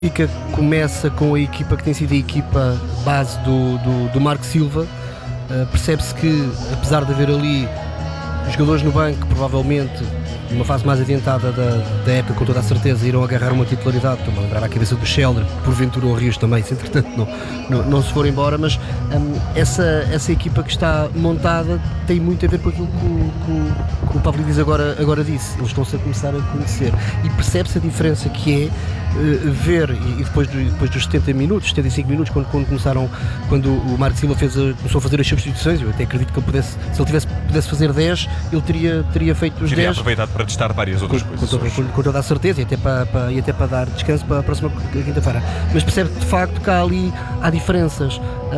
Benfica começa com a equipa que tem sido a equipa base do Marco Silva. Percebe-se que, apesar de haver ali jogadores no banco, provavelmente numa fase mais adiantada da época, com toda a certeza irão agarrar uma titularidade. Estou-me a lembrar à cabeça do Sheldon, porventura o Rios também, se entretanto não se for embora, mas essa equipa que está montada tem muito a ver com aquilo que o Pavlidis agora disse. Eles estão-se a começar a conhecer e percebe-se a diferença que é ver, e depois dos 70 minutos, 75 minutos, quando o Marco Silva começou a fazer as substituições, eu até acredito que ele pudesse, se ele pudesse fazer 10, ele teria feito os 10. Teria aproveitado para testar várias outras coisas. Com toda a certeza, e até para dar descanso para a próxima quinta-feira. Mas percebe de facto que há diferenças.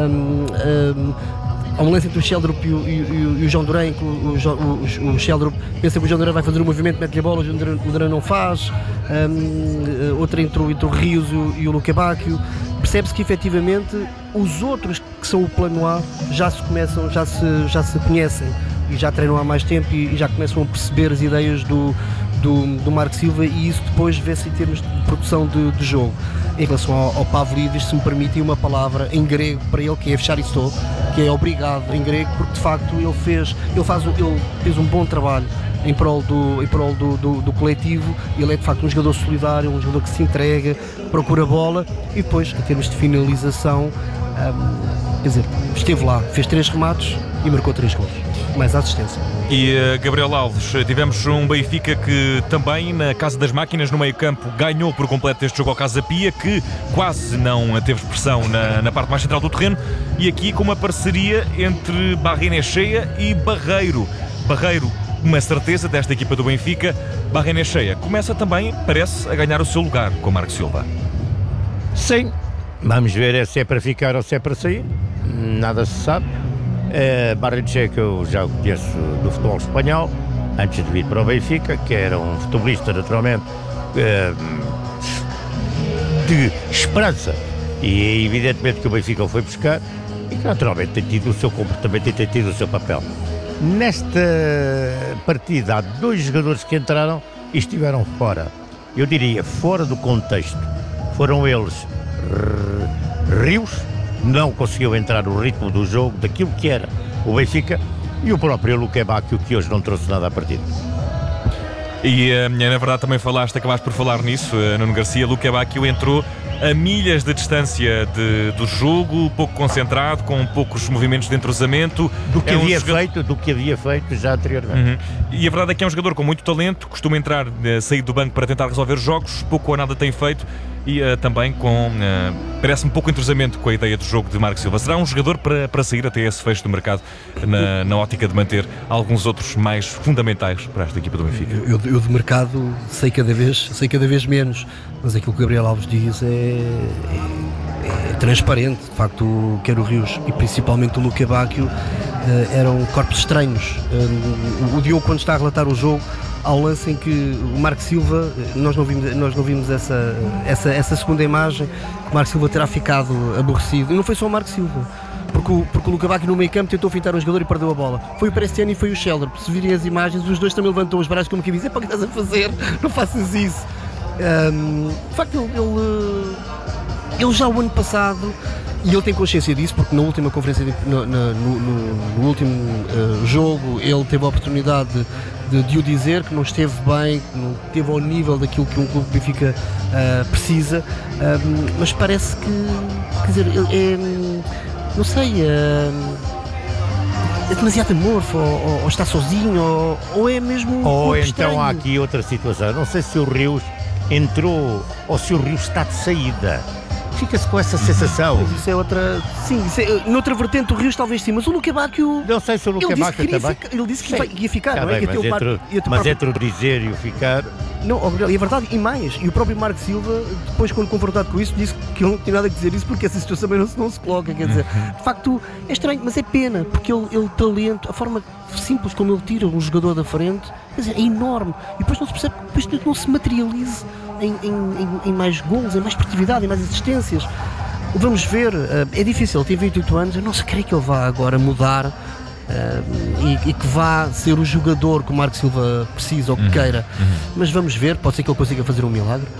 Há um lance entre o Sheldrup e o João Duran, que o Sheldrup pensa que o João Duran vai fazer um movimento, mete-lhe a bola, o Duran não faz. Outra entre o Rios e o Luque Bacchio. Percebe-se que efetivamente os outros que são o plano A já se conhecem e já treinam há mais tempo e já começam a perceber as ideias do Marco Silva, e isso depois vê-se em termos de produção de jogo. Em relação ao Pavlidis, se me permitem uma palavra em grego para ele, que é fecharisto, que é obrigado em grego, porque de facto ele fez um bom trabalho em prol do coletivo. Ele é de facto um jogador solidário, um jogador que se entrega, procura a bola, e depois, em termos de finalização, quer dizer, esteve lá, fez 3 remates e marcou 3 gols, mais a assistência. E Gabriel Alves, tivemos um Benfica que também, na Casa das Máquinas, no meio-campo, ganhou por completo este jogo ao Casa Pia, que quase não teve expressão na parte mais central do terreno, e aqui com uma parceria entre Barrenechea e Barreiro. Barreiro, uma certeza desta equipa do Benfica. Barrenechea começa também, parece, a ganhar o seu lugar com Marco Silva. Sim, vamos ver se é para ficar ou se é para sair, nada se sabe. Barrenechea, que eu já conheço do futebol espanhol, antes de vir para o Benfica, que era um futebolista naturalmente de esperança, e evidentemente que o Benfica o foi buscar, e que naturalmente tem tido o seu comportamento e tem tido o seu papel. Nesta partida há 2 jogadores que entraram e estiveram fora, eu diria fora do contexto. Foram eles Rios, não conseguiu entrar no ritmo do jogo, daquilo que era o Benfica, e o próprio Luque Bacchio, que hoje não trouxe nada à partida. E na verdade também acabaste por falar nisso, Nuno Garcia. Luque Bacchio entrou a milhas de distância do jogo, pouco concentrado, com poucos movimentos de entrosamento. Do que havia feito já anteriormente. E a verdade é que é um jogador com muito talento, costuma entrar, sair do banco para tentar resolver jogos, pouco ou nada tem feito, e também parece-me pouco entrosamento com a ideia do jogo de Marco Silva. Será um jogador para sair até esse fecho do mercado, na ótica de manter alguns outros mais fundamentais para esta equipa do Benfica? Eu de mercado sei cada vez menos, mas aquilo que o Gabriel Alves diz é transparente. De facto, quer o Rios e principalmente o Luque Bacchio eram corpos estranhos. O Diogo, quando está a relatar o jogo, há um lance em que o Marco Silva, nós não vimos essa segunda imagem, que o Marco Silva terá ficado aborrecido, e não foi só o Marco Silva, porque o Luque Bacchio no meio campo tentou fintar um jogador e perdeu a bola. Foi o Prestiano e foi o Sheldon. Se virem as imagens, os dois também levantam os braços como que dizem: "É para o que estás a fazer? Não faças isso." De facto, ele já o ano passado, e ele tem consciência disso, porque na última conferência, no último jogo, ele teve a oportunidade de o dizer, que não esteve bem, que não esteve ao nível daquilo que um clube do Benfica precisa, mas parece que, quer dizer, não sei, é demasiado amorfo, ou está sozinho, ou é mesmo ou então estranho. Há aqui outra situação, não sei se o Rios entrou ou se o Rios está de saída. Fica-se com essa sensação. Mas isso é outra. Sim, noutra vertente o Rios talvez sim, mas o Luque Bacchio. Não sei se o Luque Bacchio também. Ele disse que ia ficar, não é? Bem, mas entre o dizer e o ficar. Não, é verdade, e mais. E o próprio Marco Silva, depois, quando confrontado com isso, disse que ele não tinha nada a dizer isso, porque essa situação também não se coloca. Quer dizer, de facto, é estranho, mas é pena, porque ele talento, a forma simples como ele tira um jogador da frente, quer dizer, é enorme. E depois não se percebe que depois não se materialize em mais gols, em mais produtividade, em mais assistências. Vamos ver, é difícil, ele tem 28 anos, eu não sei, creio que ele vá agora mudar e que vá ser o jogador que o Marco Silva precisa ou que queira, mas vamos ver, pode ser que ele consiga fazer um milagre.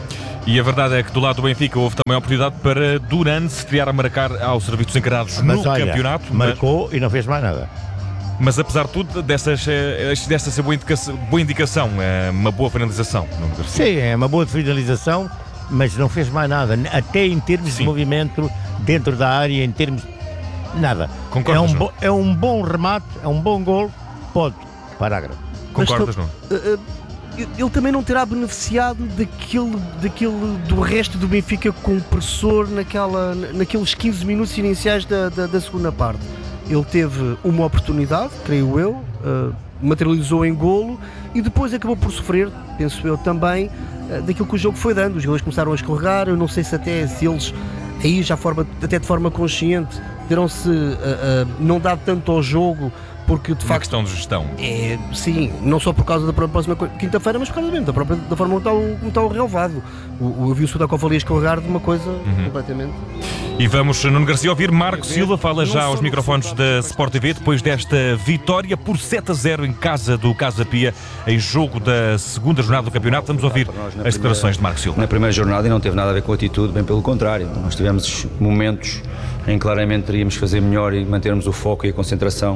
E a verdade é que do lado do Benfica houve também a oportunidade para Duran se criar a marcar aos serviços encarnados no campeonato. Marcou e não fez mais nada. Mas apesar de tudo, desta ser boa indicação, é uma boa finalização. Sim, é uma boa finalização, mas não fez mais nada, até em termos de movimento dentro da área, em termos de nada. Concordas, é um bom remate, é um bom gol, ponto, parágrafo. Concordas, não? Ele também não terá beneficiado daquele do resto do Benfica compressor naqueles 15 minutos iniciais da segunda parte. Ele teve uma oportunidade, creio eu, materializou em golo e depois acabou por sofrer, penso eu também, daquilo que o jogo foi dando. Os jogadores começaram a escorregar, eu não sei se eles aí já até de forma consciente terão-se não dado tanto ao jogo, porque de facto... questão de gestão. Sim, não só por causa da próxima quinta-feira, mas por causa mesmo da forma como está o relevado. Eu vi o Sudakov ali a escorregar de uma coisa completamente... E vamos, Nuno Garcia, ouvir Marco Silva, fala já aos microfones da Sport TV, depois desta vitória por 7-0 em casa do Casa Pia, em jogo da segunda jornada do campeonato. Vamos ouvir as declarações de Marco Silva. Na primeira jornada, e não teve nada a ver com a atitude, bem pelo contrário. Nós tivemos momentos em que claramente teríamos que fazer melhor e mantermos o foco e a concentração.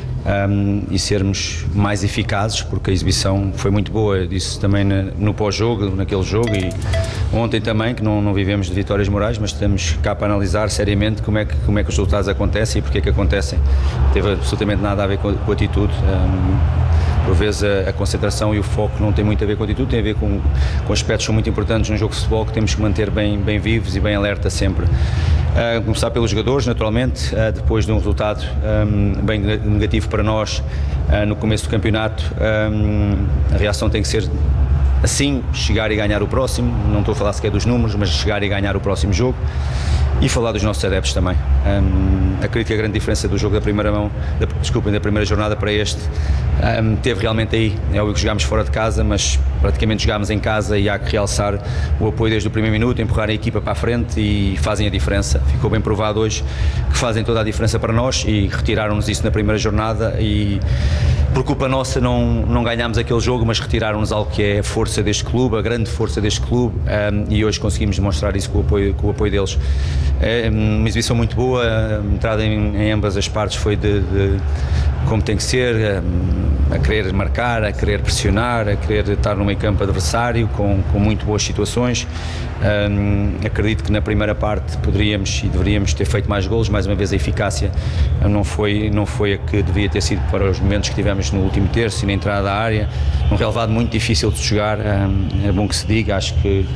E sermos mais eficazes, porque a exibição foi muito boa. Eu disse também no pós-jogo, naquele jogo, e ontem também, que não vivemos de vitórias morais, mas estamos cá para analisar seriamente como é que os resultados acontecem e porque é que acontecem. Teve absolutamente nada a ver com a atitude. Por vezes a concentração e o foco não tem muito a ver com a atitude, tem a ver com aspectos que são muito importantes num jogo de futebol que temos que manter bem vivos e bem alerta sempre. Começar pelos jogadores, naturalmente, depois de um resultado bem negativo para nós no começo do campeonato, a reação tem que ser assim, chegar e ganhar o próximo. Não estou a falar sequer dos números, mas chegar e ganhar o próximo jogo. E falar dos nossos adeptos também. Acredito que a grande diferença do jogo da primeira jornada para este teve realmente aí. É óbvio que jogámos fora de casa, mas praticamente jogámos em casa, e há que realçar o apoio desde o primeiro minuto, empurrar a equipa para a frente, e fazem a diferença. Ficou bem provado hoje que fazem toda a diferença para nós, e retiraram-nos isso na primeira jornada, e por culpa nossa não ganhámos aquele jogo, mas retiraram-nos algo que é a força deste clube, a grande força deste clube, e hoje conseguimos demonstrar isso com o apoio deles. É uma exibição muito boa, a entrada em ambas as partes foi de como tem que ser, a querer marcar, a querer pressionar, a querer estar no meio campo adversário com muito boas situações. Acredito que na primeira parte poderíamos e deveríamos ter feito mais golos. Mais uma vez a eficácia não foi a que devia ter sido para os momentos que tivemos no último terço e na entrada da área. Um relevado muito difícil de jogar, é bom que se diga. Acho que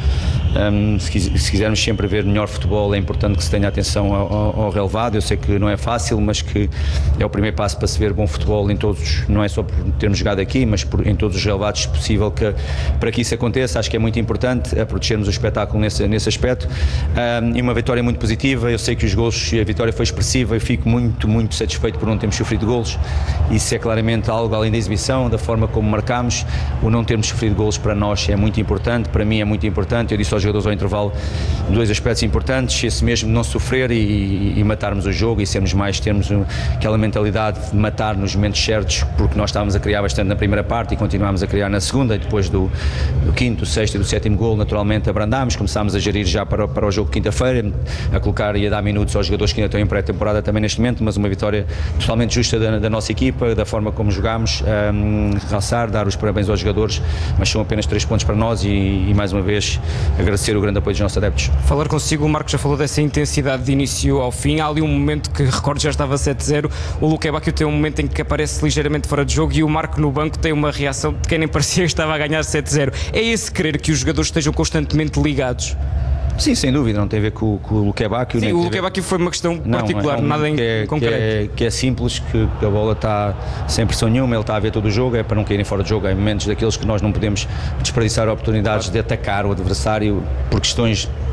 se quisermos sempre ver melhor futebol, é importante que se tenha atenção ao relevado. Eu sei que não é fácil, mas que é o primeiro passo para se ver bom futebol em todos, não é só por termos jogado aqui, mas em todos os relevados possível, para que isso aconteça. Acho que é muito importante protegermos o espetáculo nesse aspecto, e uma vitória muito positiva. Eu sei que os golos e a vitória foi expressiva, eu fico muito satisfeito por não termos sofrido golos. Isso é claramente algo além da exibição, da forma como marcámos. O não termos sofrido golos para nós é muito importante, para mim é muito importante. Eu disse aos jogadores ao intervalo dois aspectos importantes: esse mesmo de não sofrer e matarmos o jogo, e termos aquela mentalidade de matar nos momentos certos, porque nós estávamos a criar bastante na primeira parte e continuámos a criar na segunda, e depois do quinto, do sexto e do sétimo golo naturalmente abrandámos, começámos a gerir já para o jogo de quinta-feira, a colocar e a dar minutos aos jogadores que ainda estão em pré-temporada também neste momento, mas uma vitória totalmente justa da nossa equipa, da forma como jogámos. Realçar, dar os parabéns aos jogadores, mas são apenas 3 pontos para nós, e mais uma vez agradecer o grande apoio dos nossos adeptos. Falar consigo, o Marco já falou dessa intensidade de início ao fim. Há ali um momento que, recordo, já estava 7-0, o Luque Bacchio tem um momento em que aparece ligeiramente fora de jogo, e o Marco no banco tem uma reação de quem nem parecia que estava a ganhar 7-0. É esse querer que os jogadores estejam constantemente ligados? Sim, sem dúvida, não tem a ver com o Luque Bacchio. Sim, o Luque Bacchio foi uma questão particular, nada em concreto. Que é simples, que a bola está sem pressão nenhuma, ele está a ver todo o jogo, é para não caírem fora de jogo. Há momentos daqueles que nós não podemos desperdiçar oportunidades de atacar o adversário por questões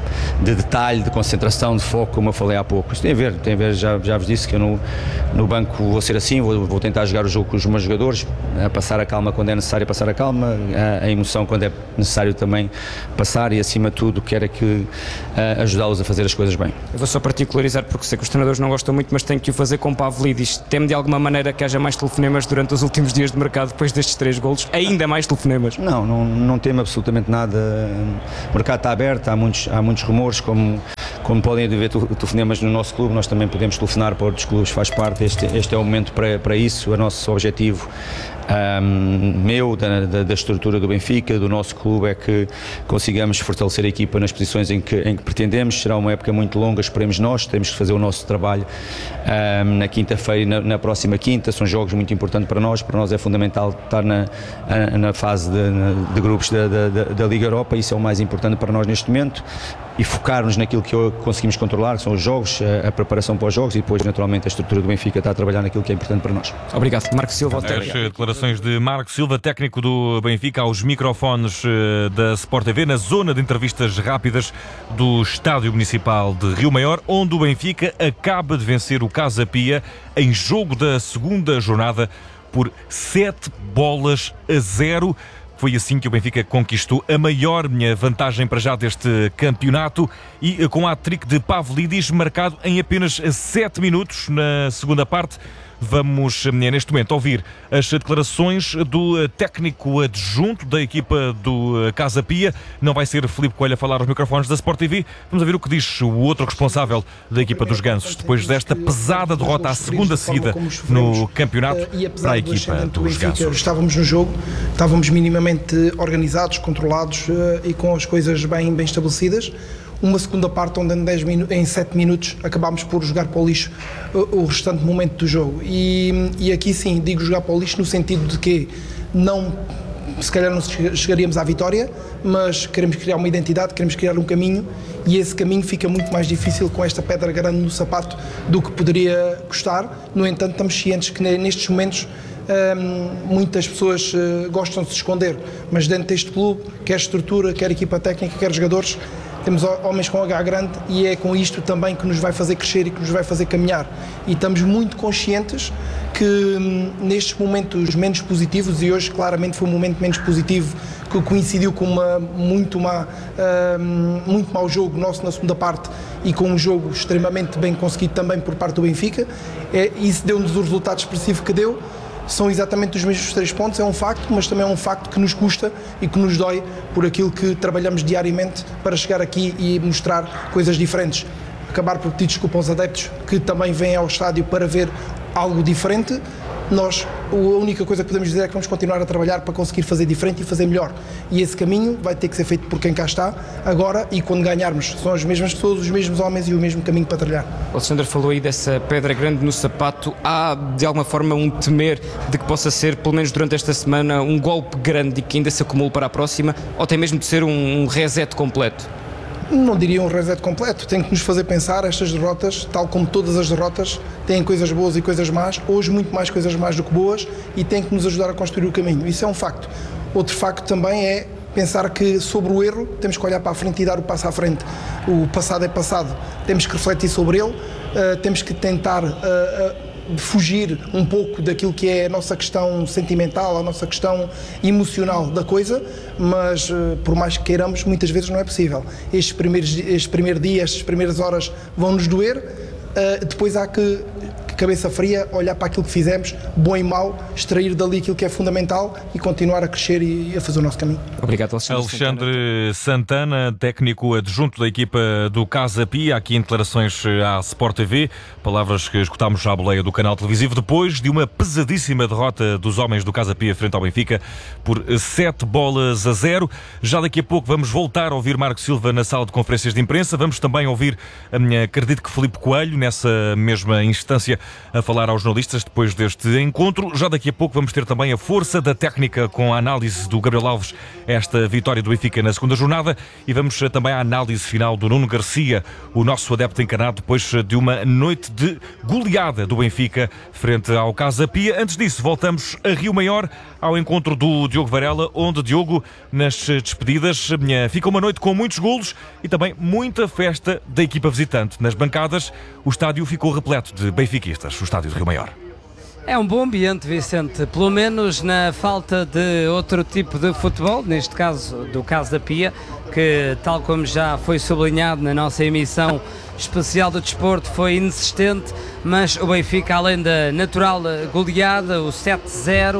de detalhe, de concentração, de foco, como eu falei há pouco. Isto tem a ver, já vos disse que eu no banco vou ser assim, vou tentar jogar o jogo com os meus jogadores, passar a calma quando é necessário passar a calma, a emoção quando é necessário também passar e acima de tudo quero ajudá-los a fazer as coisas bem. Eu vou só particularizar porque sei que os treinadores não gostam muito, mas tenho que o fazer com Pavlidis. Teme de alguma maneira que haja mais telefonemas durante os últimos dias de mercado depois destes 3 golos? Ainda mais telefonemas? Não temo absolutamente nada. O mercado está aberto, há muitos rumores, como podem haver telefonemas no nosso clube, nós também podemos telefonar para outros clubes, faz parte, este é o momento para isso. O nosso objetivo da estrutura do Benfica, do nosso clube, é que consigamos fortalecer a equipa nas posições em que pretendemos. Será uma época muito longa, esperemos nós, temos que fazer o nosso trabalho na quinta-feira e na próxima quinta, são jogos muito importantes para nós é fundamental estar na fase de grupos da Liga Europa, isso é o mais importante para nós neste momento, e focar-nos naquilo que conseguimos controlar, que são os jogos, a preparação para os jogos, e depois naturalmente a estrutura do Benfica está a trabalhar naquilo que é importante para nós. Obrigado, Marco Silva. As declarações de Marco Silva, técnico do Benfica, aos microfones da Sport TV, na zona de entrevistas rápidas do Estádio Municipal de Rio Maior, onde o Benfica acaba de vencer o Casa Pia em jogo da segunda jornada por 7-0. Foi assim que o Benfica conquistou a maior vantagem para já deste campeonato, e com a hat-trick de Pavlidis marcado em apenas 7 minutos na segunda parte. Vamos, neste momento, ouvir as declarações do técnico adjunto da equipa do Casa Pia. Não vai ser Filipe Coelho a falar aos microfones da Sport TV. Vamos ouvir o que diz o outro responsável da equipa dos Gansos, depois desta pesada derrota à segunda seguida no campeonato para a equipa dos Gansos. Estávamos no jogo, estávamos minimamente organizados, controlados e com as coisas bem estabelecidas. Uma segunda parte onde em 7 minutos acabámos por jogar para o lixo o restante momento do jogo, e aqui sim digo jogar para o lixo no sentido de que se calhar não chegaríamos à vitória, mas queremos criar uma identidade, queremos criar um caminho, e esse caminho fica muito mais difícil com esta pedra grande no sapato do que poderia custar. No entanto, estamos cientes que nestes momentos muitas pessoas gostam de se esconder, mas dentro deste clube, quer estrutura, quer equipa técnica, quer jogadores, temos homens com H grande, e é com isto também que nos vai fazer crescer e que nos vai fazer caminhar. E estamos muito conscientes que nestes momentos menos positivos, e hoje claramente foi um momento menos positivo, que coincidiu com muito mau jogo nosso na segunda parte, e com um jogo extremamente bem conseguido também por parte do Benfica, isso deu-nos o resultado expressivo que deu. São exatamente os mesmos 3 pontos, é um facto, mas também é um facto que nos custa e que nos dói por aquilo que trabalhamos diariamente para chegar aqui e mostrar coisas diferentes. Acabar por pedir desculpa aos adeptos que também vêm ao estádio para ver algo diferente. Nós, a única coisa que podemos dizer é que vamos continuar a trabalhar para conseguir fazer diferente e fazer melhor. E esse caminho vai ter que ser feito por quem cá está agora, e quando ganharmos são as mesmas pessoas, os mesmos homens e o mesmo caminho para trilhar. O Alexandre falou aí dessa pedra grande no sapato. Há de alguma forma um temer de que possa ser, pelo menos durante esta semana, um golpe grande e que ainda se acumule para a próxima, ou tem mesmo de ser um reset completo? Não diria um reset completo, tem que nos fazer pensar. Estas derrotas, tal como todas as derrotas, têm coisas boas e coisas más, hoje muito mais coisas más do que boas, e tem que nos ajudar a construir o caminho, isso é um facto. Outro facto também é pensar que sobre o erro temos que olhar para a frente e dar o passo à frente. O passado é passado, temos que refletir sobre ele, temos que tentar fugir um pouco daquilo que é a nossa questão sentimental, a nossa questão emocional da coisa, mas por mais que queiramos, muitas vezes não é possível. Este primeiro dia, estas primeiras horas vão nos doer, depois há que cabeça fria, olhar para aquilo que fizemos, bom e mau, extrair dali aquilo que é fundamental e continuar a crescer e a fazer o nosso caminho. Obrigado, Alexandre Santana, técnico adjunto da equipa do Casa Pia, aqui em declarações à Sport TV, palavras que escutámos à boleia do canal televisivo, depois de uma pesadíssima derrota dos homens do Casa Pia frente ao Benfica por 7-0. Já daqui a pouco vamos voltar a ouvir Marco Silva na sala de conferências de imprensa, vamos também ouvir, acredito que Filipe Coelho, nessa mesma instância, a falar aos jornalistas depois deste encontro. Já daqui a pouco vamos ter também a força da técnica com a análise do Gabriel Alves, esta vitória do Benfica na segunda jornada, e vamos também à análise final do Nuno Garcia, o nosso adepto encarnado, depois de uma noite de goleada do Benfica frente ao Casa Pia. Antes disso, voltamos a Rio Maior, ao encontro do Diogo Varela, onde, Diogo, nas despedidas, fica uma noite com muitos golos e também muita festa da equipa visitante. Nas bancadas, o estádio ficou repleto de benfiquistas, o estádio de Rio Maior. É um bom ambiente, Vicente, pelo menos na falta de outro tipo de futebol, neste caso do Casa Pia, que, tal como já foi sublinhado na nossa emissão especial do desporto, foi inexistente, mas o Benfica, além da natural goleada, o 7-0,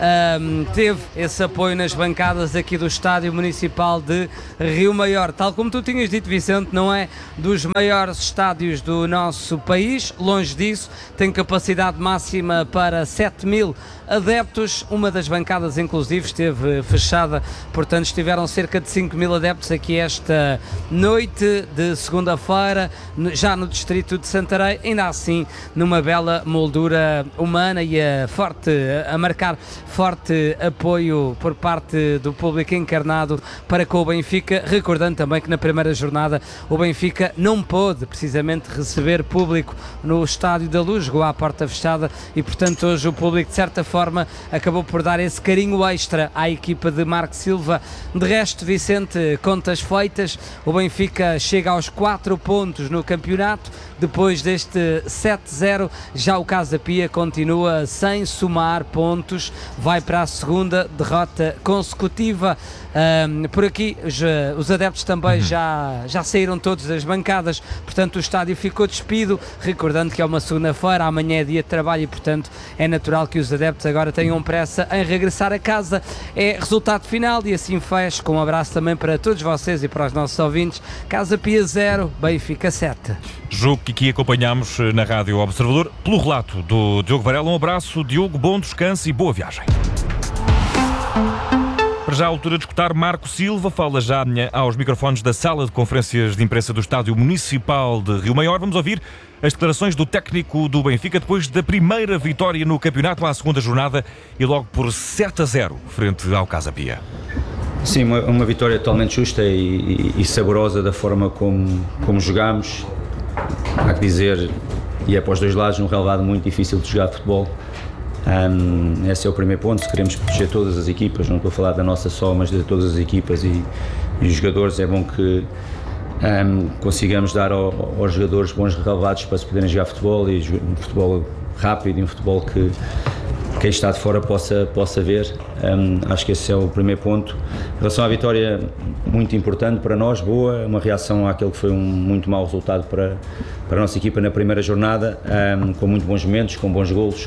teve esse apoio nas bancadas aqui do Estádio Municipal de Rio Maior. Tal como tu tinhas dito, Vicente, não é dos maiores estádios do nosso país, longe disso, tem capacidade máxima para 7.000 adeptos, uma das bancadas inclusive esteve fechada, portanto estiveram cerca de 5.000 adeptos aqui esta noite de segunda-feira, já no distrito de Santarém, ainda assim numa bela moldura humana e a marcar forte apoio por parte do público encarnado para com o Benfica, recordando também que na primeira jornada o Benfica não pôde precisamente receber público no Estádio da Luz, jogou à porta fechada e portanto hoje o público de certa forma acabou por dar esse carinho extra à equipa de Marco Silva. De resto, Vicente, contas feitas, o Benfica chega aos 4 pontos no campeonato, depois deste 7-0, já o Casa Pia continua sem somar pontos, vai para a segunda derrota consecutiva. Por aqui os adeptos também já saíram todos das bancadas, portanto o estádio ficou despido, recordando que é uma segunda-feira, amanhã é dia de trabalho e portanto é natural que os adeptos agora tenham pressa em regressar a casa. É resultado final e assim fecho, com um abraço também para todos vocês e para os nossos ouvintes. Casa Pia 0, Benfica 7. Jogo que aqui acompanhamos na Rádio Observador pelo relato do Diogo Varela. Um abraço, Diogo, bom descanso e boa viagem. Para já a altura de escutar Marco Silva, fala já aos microfones da sala de conferências de imprensa do Estádio Municipal de Rio Maior. Vamos ouvir as declarações do técnico do Benfica depois da primeira vitória no campeonato à segunda jornada e logo por 7-0 frente ao Casa Pia. Sim, uma vitória totalmente justa e saborosa da forma como jogámos. Há que dizer, e é para os dois lados, um relevado muito difícil de jogar futebol. Esse é o primeiro ponto. Se queremos proteger todas as equipas, não estou a falar da nossa só, mas de todas as equipas e os jogadores, é bom que consigamos dar aos jogadores bons relevados para se poderem jogar futebol, e um futebol rápido e um futebol que quem está de fora possa ver. Acho que esse é o primeiro ponto. Em relação à vitória, muito importante para nós, boa, uma reação àquele que foi um muito mau resultado para a nossa equipa na primeira jornada, com muito bons momentos, com bons golos,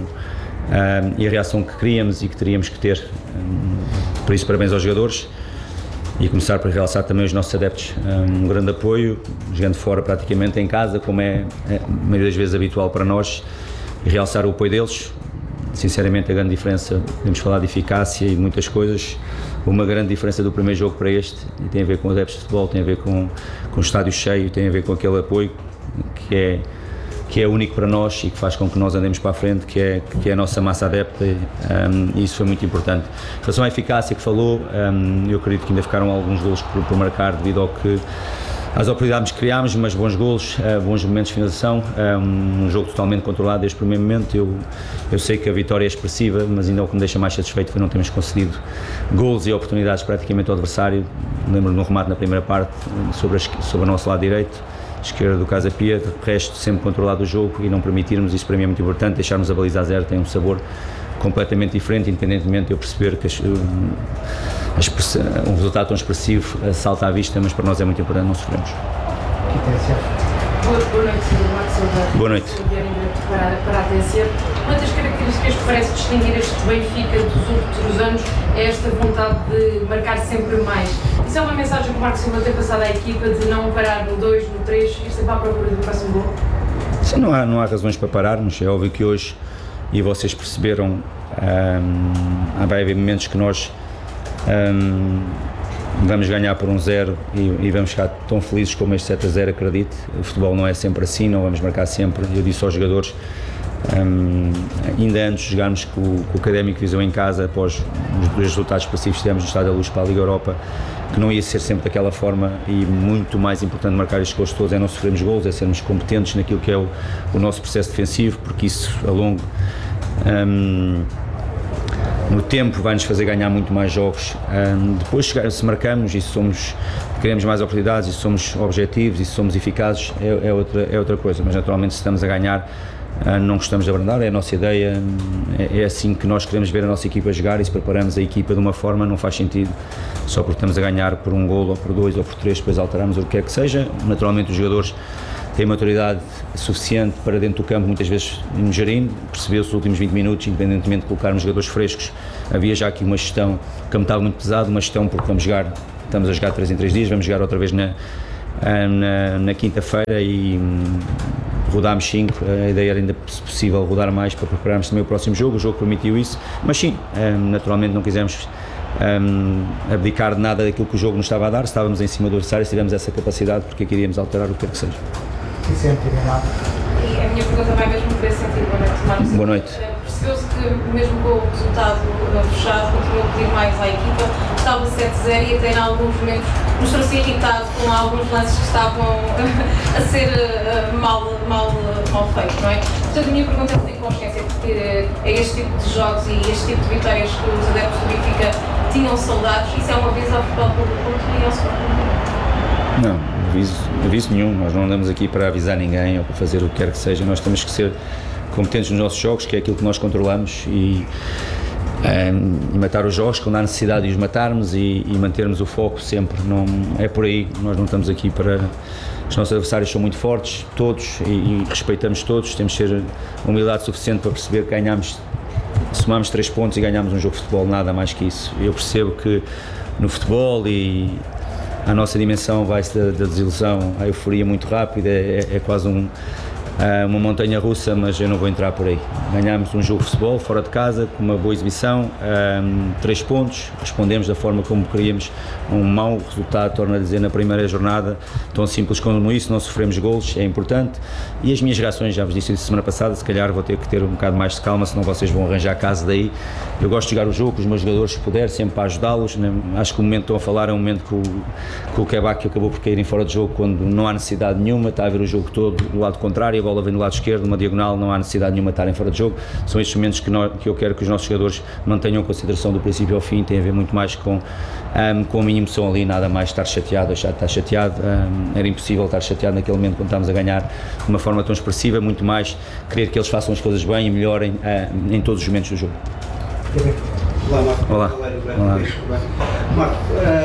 e a reação que queríamos e que teríamos que ter. Por isso, parabéns aos jogadores e começar por realçar também os nossos adeptos. Um grande apoio, jogando fora praticamente em casa, como é a maioria das vezes habitual para nós, e realçar o apoio deles. Sinceramente, a grande diferença, podemos falar de eficácia e de muitas coisas, uma grande diferença do primeiro jogo para este, e tem a ver com os adeptos de futebol, tem a ver com o estádio cheio, tem a ver com aquele apoio que é único para nós e que faz com que nós andemos para a frente, que é a nossa massa adepta, e isso foi muito importante. Em relação à eficácia que falou, eu acredito que ainda ficaram alguns golos por marcar devido às oportunidades que criámos, mas bons golos, bons momentos de finalização, um jogo totalmente controlado desde o primeiro momento. Eu sei que a vitória é expressiva, mas ainda o que me deixa mais satisfeito foi não termos concedido golos e oportunidades praticamente ao adversário. Lembro-me de um remate na primeira parte sobre o nosso lado direito, esquerda do Casa Pia, de resto sempre controlado o jogo e não permitirmos, isso para mim é muito importante. Deixarmos a baliza a zero tem um sabor completamente diferente, independentemente de eu perceber que um resultado tão expressivo salta à vista, mas para nós é muito importante, não sofremos. Boa noite, Marco. Boa noite. Para a TSF. Uma das características que parece distinguir este Benfica dos últimos anos é esta vontade de marcar sempre mais. Isso é uma mensagem que o Marco Silva tem passado à equipa, de não parar no 2, no 3, ir sempre à procura do próximo gol? Sim, não há razões para pararmos. É óbvio que hoje, e vocês perceberam, vai haver momentos que nós vamos ganhar por 1-0 e vamos ficar tão felizes como este 7-0, acredite. O futebol não é sempre assim, não vamos marcar sempre. Eu disse aos jogadores, ainda antes de jogarmos com o Académico Viseu em casa, após os dois resultados passivos que tivemos no Estádio da Luz para a Liga Europa, que não ia ser sempre daquela forma, e muito mais importante marcar estes gols todos é não sofrermos gols, é sermos competentes naquilo que é o nosso processo defensivo, porque isso a longo no tempo vai-nos fazer ganhar muito mais jogos. Depois, se marcamos e queremos mais oportunidades, e se somos objetivos e se somos eficazes, é outra coisa, mas naturalmente se estamos a ganhar, não gostamos de abrandar, é a nossa ideia, é assim que nós queremos ver a nossa equipa jogar, e se preparamos a equipa de uma forma, não faz sentido só porque estamos a ganhar por 1 golo ou por 2 ou por 3, depois alteramos o que quer que seja. Naturalmente os jogadores têm maturidade suficiente para dentro do campo, muitas vezes nos gerir, percebeu-se nos últimos 20 minutos, independentemente de colocarmos jogadores frescos, havia já aqui uma gestão, o campo estava muito pesado, uma gestão porque estamos a jogar 3 em 3 dias, vamos jogar outra vez na quinta-feira e rodámos 5, a ideia era ainda, se possível, rodar mais para prepararmos também o próximo jogo, o jogo permitiu isso, mas sim, naturalmente não quisemos abdicar de nada daquilo que o jogo nos estava a dar, estávamos em cima do adversário, se tivemos essa capacidade, porque queríamos alterar o que quer que seja. E a minha pergunta vai mesmo por esse sentido, boa noite, Marcos. Boa noite. Percebeu-se que mesmo com o resultado fechado, continuou a pedir mais à equipa, estava 7-0 e até em alguns momentos mostrou-se irritado com alguns lances que estavam a ser mal feitos, não é? Portanto, a minha pergunta é se tem consciência porque é este tipo de jogos e este tipo de vitórias que os adeptos do Benfica tinham saudades, isso é um aviso ao Futebol Clube do Porto e ao Sporting? Não, aviso nenhum, nós não andamos aqui para avisar ninguém ou para fazer o que quer que seja, nós temos que ser competentes nos nossos jogos, que é aquilo que nós controlamos, e matar os jogos quando há necessidade de os matarmos e mantermos o foco sempre, não é por aí, nós não estamos aqui para... Os nossos adversários são muito fortes, todos, e respeitamos todos, temos de ter humildade suficiente para perceber que somamos 3 pontos e ganhamos um jogo de futebol, nada mais que isso. Eu percebo que no futebol e a nossa dimensão vai-se da desilusão à euforia muito rápida, é quase uma montanha russa, mas eu não vou entrar por aí. Ganhámos um jogo de futebol fora de casa, com uma boa exibição, 3 pontos, respondemos da forma como queríamos, um mau resultado, torno a dizer, na primeira jornada, tão simples como isso, não sofremos golos, é importante, e as minhas reações, já vos disse isso semana passada, se calhar vou ter que ter um bocado mais de calma, senão vocês vão arranjar a casa daí. Eu gosto de jogar o jogo com os meus jogadores, se puder, sempre para ajudá-los, acho que o momento que estão a falar é um momento que o Quebec acabou por cair em fora de jogo, quando não há necessidade nenhuma, está a ver o jogo todo do lado contrário, a bola vem do lado esquerdo, uma diagonal, não há necessidade nenhuma de estarem fora de jogo. São estes momentos que eu quero que os nossos jogadores mantenham consideração do princípio ao fim, tem a ver muito mais com a minha emoção ali, nada mais estar chateado, deixar de estar chateado, era impossível estar chateado naquele momento quando estávamos a ganhar de uma forma tão expressiva, muito mais querer que eles façam as coisas bem e melhorem em todos os momentos do jogo. Olá, Marco. Olá. Olá. Marco,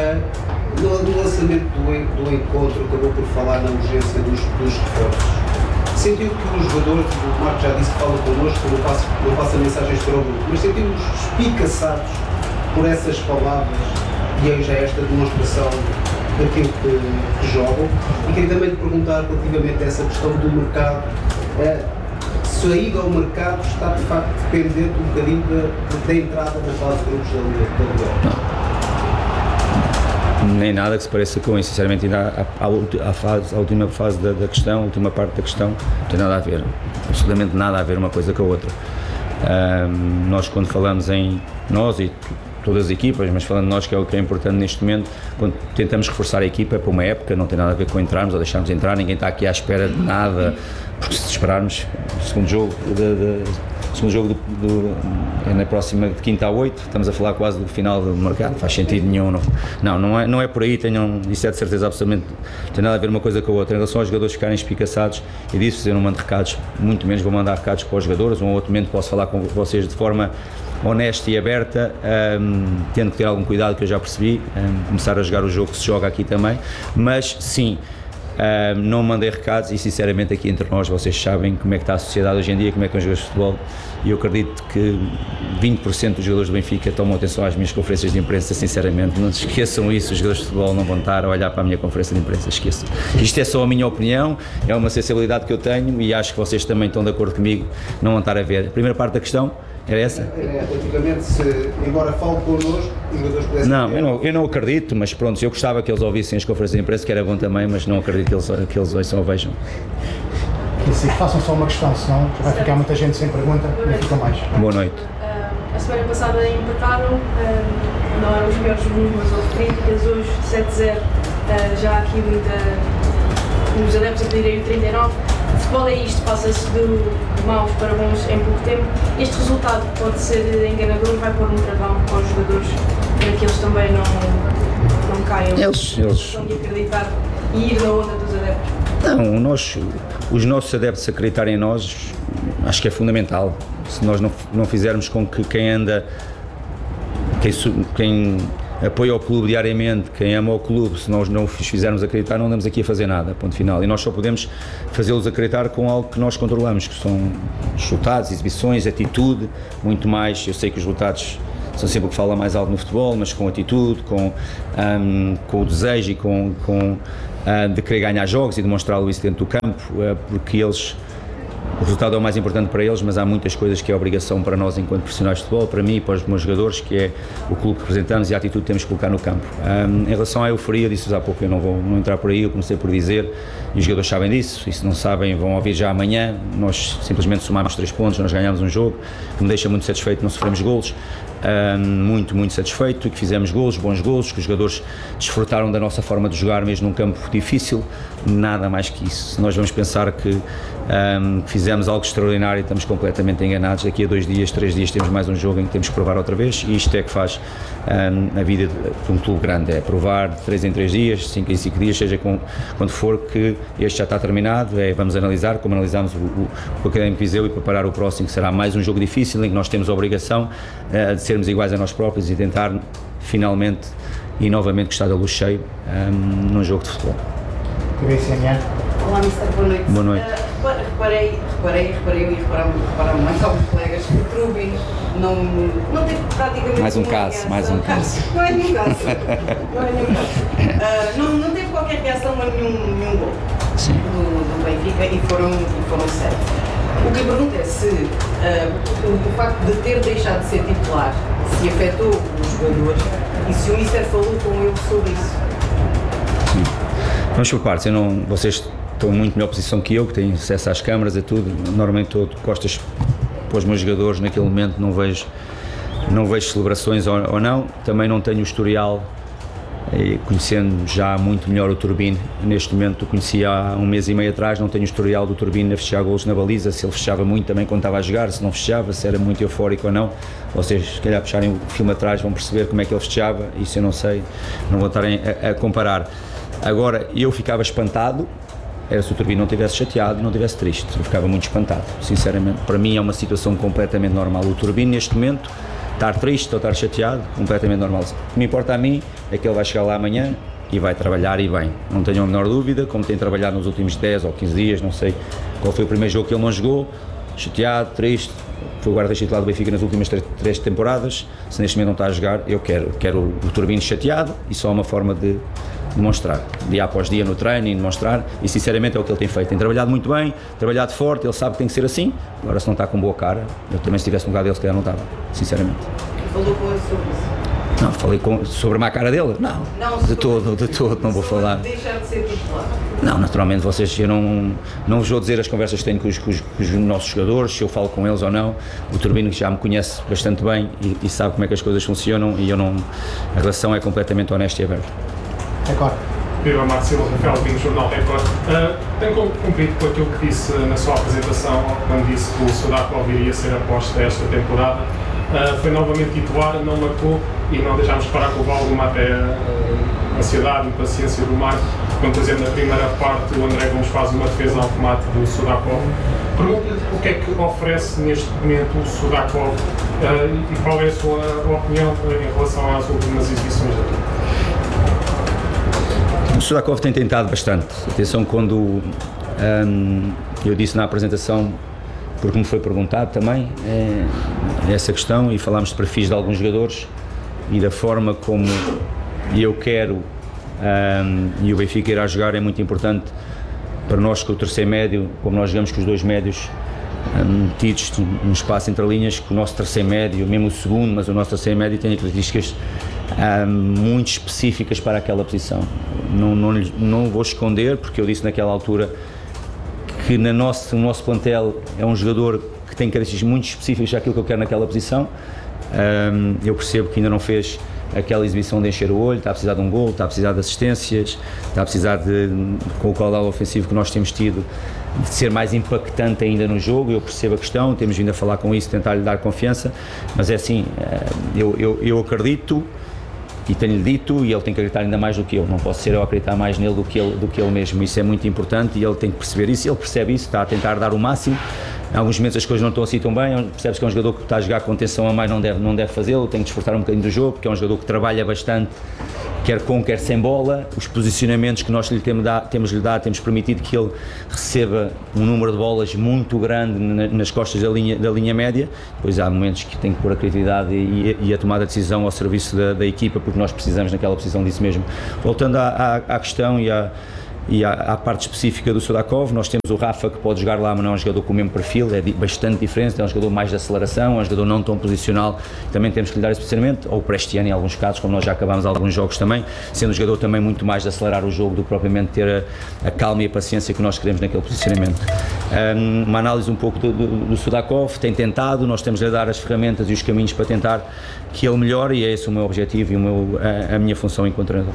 no lançamento do encontro acabou por falar na urgência dos reforços. Sentiu que os jogadores, o Marco já disse que fala connosco, não passa mensagens para o grupo, mas sentiu-os espicaçados por essas palavras e hoje é esta demonstração daquilo que jogam. E queria também lhe perguntar relativamente a essa questão do mercado, se a ida ao mercado está de facto dependente um bocadinho da entrada na fase de grupos da Liga. Nem nada que se pareça com isso, sinceramente, ainda a última fase da questão, a última parte da questão, não tem nada a ver, absolutamente nada a ver uma coisa com a outra. Nós, quando falamos em nós e todas as equipas, mas falando de nós, que é o que é importante neste momento, quando tentamos reforçar a equipa para uma época, não tem nada a ver com entrarmos ou deixarmos entrar, ninguém está aqui à espera de nada, porque se esperarmos o segundo jogo é na próxima de quinta a 8, estamos a falar quase do final do mercado, faz sentido nenhum, não é por aí, isso é de certeza absolutamente, não tem nada a ver uma coisa com a outra. Em relação aos jogadores ficarem espicaçados, e disso eu não mando recados, muito menos vou mandar recados para os jogadores, um outro momento posso falar com vocês de forma honesta e aberta, tendo que ter algum cuidado, que eu já percebi, começar a jogar o jogo que se joga aqui também, mas sim, não mandei recados e sinceramente aqui entre nós vocês sabem como é que está a sociedade hoje em dia, como é que são os jogadores de futebol, e eu acredito que 20% dos jogadores do Benfica tomam atenção às minhas conferências de imprensa, sinceramente, não se esqueçam isso, os jogadores de futebol não vão estar a olhar para a minha conferência de imprensa, esqueçam. Isto é só a minha opinião, é uma sensibilidade que eu tenho e acho que vocês também estão de acordo comigo, não vão estar a ver. A primeira parte da questão, Era essa? Relativamente, embora fale connosco, os jogadores pudessem... Não, eu não acredito, mas pronto, eu gostava que eles ouvissem as conferências de imprensa, que era bom também, mas não acredito que eles ouçam ou vejam. E assim, façam só uma questão, senão vai ficar muita gente sem pergunta e fica mais. Boa noite. A semana passada empataram, não eram os melhores números, mas houve críticas. Hoje 7-0, já há aqui os adeptos a pedirem o 39. O futebol é isto, passa-se de maus para bons em pouco tempo. Este resultado pode ser enganador, vai pôr um travão aos jogadores para que eles também não caiam. Eles de acreditar e ir na onda dos adeptos. Não, os nossos adeptos acreditarem em nós, acho que é fundamental. Se nós não fizermos com que quem apoia o clube diariamente, quem ama o clube, se nós não os fizermos acreditar, não andamos aqui a fazer nada, ponto final. E nós só podemos fazê-los acreditar com algo que nós controlamos, que são resultados, exibições, atitude, muito mais. Eu sei que os resultados são sempre o que fala mais alto no futebol, mas com atitude, com o desejo e de querer ganhar jogos e demonstrá-lo isso dentro do campo, porque o resultado é o mais importante para eles, mas há muitas coisas que é obrigação para nós enquanto profissionais de futebol, para mim e para os meus jogadores, que é o clube que representamos e a atitude que temos que colocar no campo. Em relação à euforia, disse-vos há pouco, eu não vou entrar por aí, eu comecei por dizer, e os jogadores sabem disso, e se não sabem vão ouvir já amanhã, nós simplesmente somamos 3 pontos, nós ganhamos um jogo, que me deixa muito satisfeito, não sofremos golos, muito satisfeito, que fizemos golos, bons golos, que os jogadores desfrutaram da nossa forma de jogar mesmo num campo difícil, nada mais que isso. Se nós vamos pensar que fizemos algo extraordinário e estamos completamente enganados, daqui a 2 dias, 3 dias temos mais um jogo em que temos que provar outra vez, e isto é que faz a vida de um clube grande, é provar de 3 em 3 dias, 5 em 5 dias, seja quando for, que este já está terminado, vamos analisar, como analisámos o Académico Viseu, e preparar o próximo, que será mais um jogo difícil, em que nós temos a obrigação de sermos iguais a nós próprios e tentar finalmente e novamente gostar da luz cheio num jogo de futebol. Olá, Mister, boa noite. Boa noite. Reparei e repararam mais alguns colegas que o Trubin não teve praticamente mais um caso. Não é nenhum caso. Não teve qualquer reação a nenhum gol do Benfica e foram 7. O que eu pergunto é se o facto de ter deixado de ser titular se afetou os jogadores e se o Mister falou com ele sobre isso. Vamos por partes, vocês estão em muito melhor posição que eu, que tenho acesso às câmaras e tudo, normalmente estou de costas para os meus jogadores, naquele momento não vejo celebrações ou não, também não tenho o historial, conhecendo já muito melhor o Turbine, neste momento o conheci há 1 mês e meio atrás, não tenho o historial do Turbine a fechar golos na baliza, se ele fechava muito também quando estava a jogar, se não fechava, se era muito eufórico ou não, vocês se calhar puxarem o filme atrás vão perceber como é que ele fechava, isso eu não sei, não vou estar a comparar. Agora, eu ficava espantado, era se o Turbine não estivesse chateado e não estivesse triste, eu ficava muito espantado, sinceramente, para mim é uma situação completamente normal, o Turbine neste momento, estar triste ou estar chateado, completamente normal. O que me importa a mim é que ele vai chegar lá amanhã e vai trabalhar e bem, não tenho a menor dúvida, como tem trabalhado nos últimos 10 ou 15 dias, não sei qual foi o primeiro jogo que ele não jogou, chateado, triste, foi o guarda-redes titular do Benfica nas últimas 3 temporadas, se neste momento não está a jogar, eu quero o Turbine chateado e só uma forma de demonstrar, dia após dia no treino e demonstrar, e sinceramente é o que ele tem feito, tem trabalhado muito bem, trabalhado forte, ele sabe que tem que ser assim, agora se não está com boa cara, eu também se estivesse no lugar dele se calhar não estava, sinceramente. Falou com ele sobre isso? Não, falei sobre a má cara dele? Não, de todo, não vou falar. Deixar de ser titular? Não, naturalmente vocês, eu não vos vou dizer as conversas que tenho com os nossos jogadores, se eu falo com eles ou não, o Turbino já me conhece bastante bem e sabe como é que as coisas funcionam e a relação é completamente honesta e aberta. Record. Viva Marcelo, Rafael Pinho, Jornal Record. Tem cumprido com aquilo que disse na sua apresentação, quando disse que o Sudakov iria ser aposta esta temporada. Foi novamente titular, não marcou e não deixámos de parar com o Valdemar até a ansiedade e paciência do Marco. Quando, por exemplo, na primeira parte o André Gomes faz uma defesa ao remate do Sudakov. Pergunto-lhe o que é que oferece neste momento o Sudakov e qual é a sua opinião em relação às últimas exibições da equipe. O Sudakov tem tentado bastante. Atenção, quando eu disse na apresentação, porque me foi perguntado também, essa questão, e falámos de perfis de alguns jogadores e da forma como eu quero e o Benfica irá jogar, é muito importante para nós que o terceiro médio, como nós jogamos com os 2 médios, metidos num espaço entre linhas, que o nosso terceiro médio, mesmo o segundo, mas o nosso terceiro médio tem características muito específicas para aquela posição. Não vou esconder, porque eu disse naquela altura que o nosso plantel é um jogador que tem características muito específicas daquilo que eu quero naquela posição. Eu percebo que ainda não fez aquela exibição de encher o olho, está a precisar de um gol, está a precisar de assistências, está a precisar com o caudal ofensivo que nós temos tido, de ser mais impactante ainda no jogo. Eu percebo a questão, temos vindo a falar com isso, tentar lhe dar confiança, mas é assim, eu acredito e tenho-lhe dito, e ele tem que acreditar ainda mais do que eu, não posso ser eu a acreditar mais nele do que ele mesmo, isso é muito importante e ele tem que perceber isso, ele percebe isso, está a tentar dar o máximo. Em alguns momentos as coisas não estão assim tão bem, percebes que é um jogador que está a jogar com tensão a mais, não deve fazê-lo, tem que desfrutar um bocadinho do jogo, porque é um jogador que trabalha bastante, quer com, quer sem bola. Os posicionamentos que nós lhe temos permitido que ele receba um número de bolas muito grande nas costas da linha média. Depois há momentos que tem que pôr a criatividade e a tomada de decisão ao serviço da equipa, porque nós precisamos naquela posição disso mesmo. Voltando à questão e à parte específica do Sudakov, nós temos o Rafa, que pode jogar lá, mas não é um jogador com o mesmo perfil, é bastante diferente, é um jogador mais de aceleração, é um jogador não tão posicional, também temos que lhe dar esse posicionamento, ou o Prestiani em alguns casos, como nós já acabámos alguns jogos também, sendo um jogador também muito mais de acelerar o jogo do que propriamente ter a calma e a paciência que nós queremos naquele posicionamento. Uma análise um pouco do Sudakov, tem tentado, nós temos de lhe dar as ferramentas e os caminhos para tentar que ele melhore, e é esse o meu objetivo e a minha função enquanto treinador.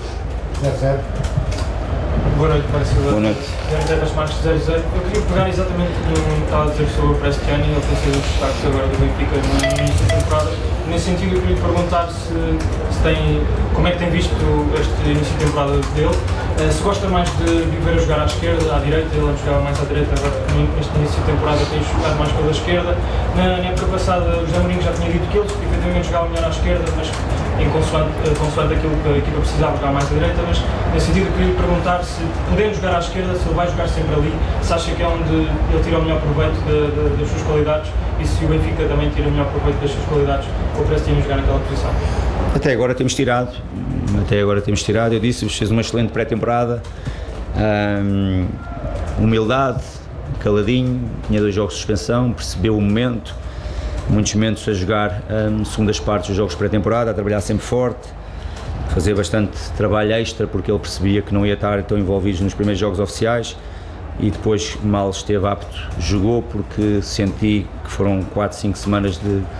Boa noite, Mário Silva. Boa noite. 0 Marcos 0-0. Eu queria pegar exatamente no que estava a dizer sobre o Prestiani e ele tem sido os destaques agora do Benfica no início da temporada. Nesse sentido, eu queria perguntar como é que tem visto este início de temporada dele. Se gosta mais de ver a jogar à esquerda, à direita, ele jogava mais à direita, agora neste início de temporada tem jogado mais pela esquerda. Na época passada, o José Mourinho já tinha dito que ele efetivamente jogava melhor à esquerda, mas em consoante aquilo que a equipa precisava, jogar mais à direita. Mas nesse sentido, eu queria perguntar se podendo jogar à esquerda, se ele vai jogar sempre ali, se acha que é onde ele tira o melhor proveito das suas qualidades e se o Benfica também tira o melhor proveito das suas qualidades, ou parece que tínhamos jogar naquela posição. Até agora temos tirado, eu disse, fez uma excelente pré-temporada, humildade, caladinho, tinha 2 jogos de suspensão, percebeu o momento, muitos momentos a jogar segundas partes dos jogos pré-temporada, a trabalhar sempre forte, fazer bastante trabalho extra, porque ele percebia que não ia estar tão envolvido nos primeiros jogos oficiais, e depois, mal esteve apto, jogou, porque senti que foram 4, 5 semanas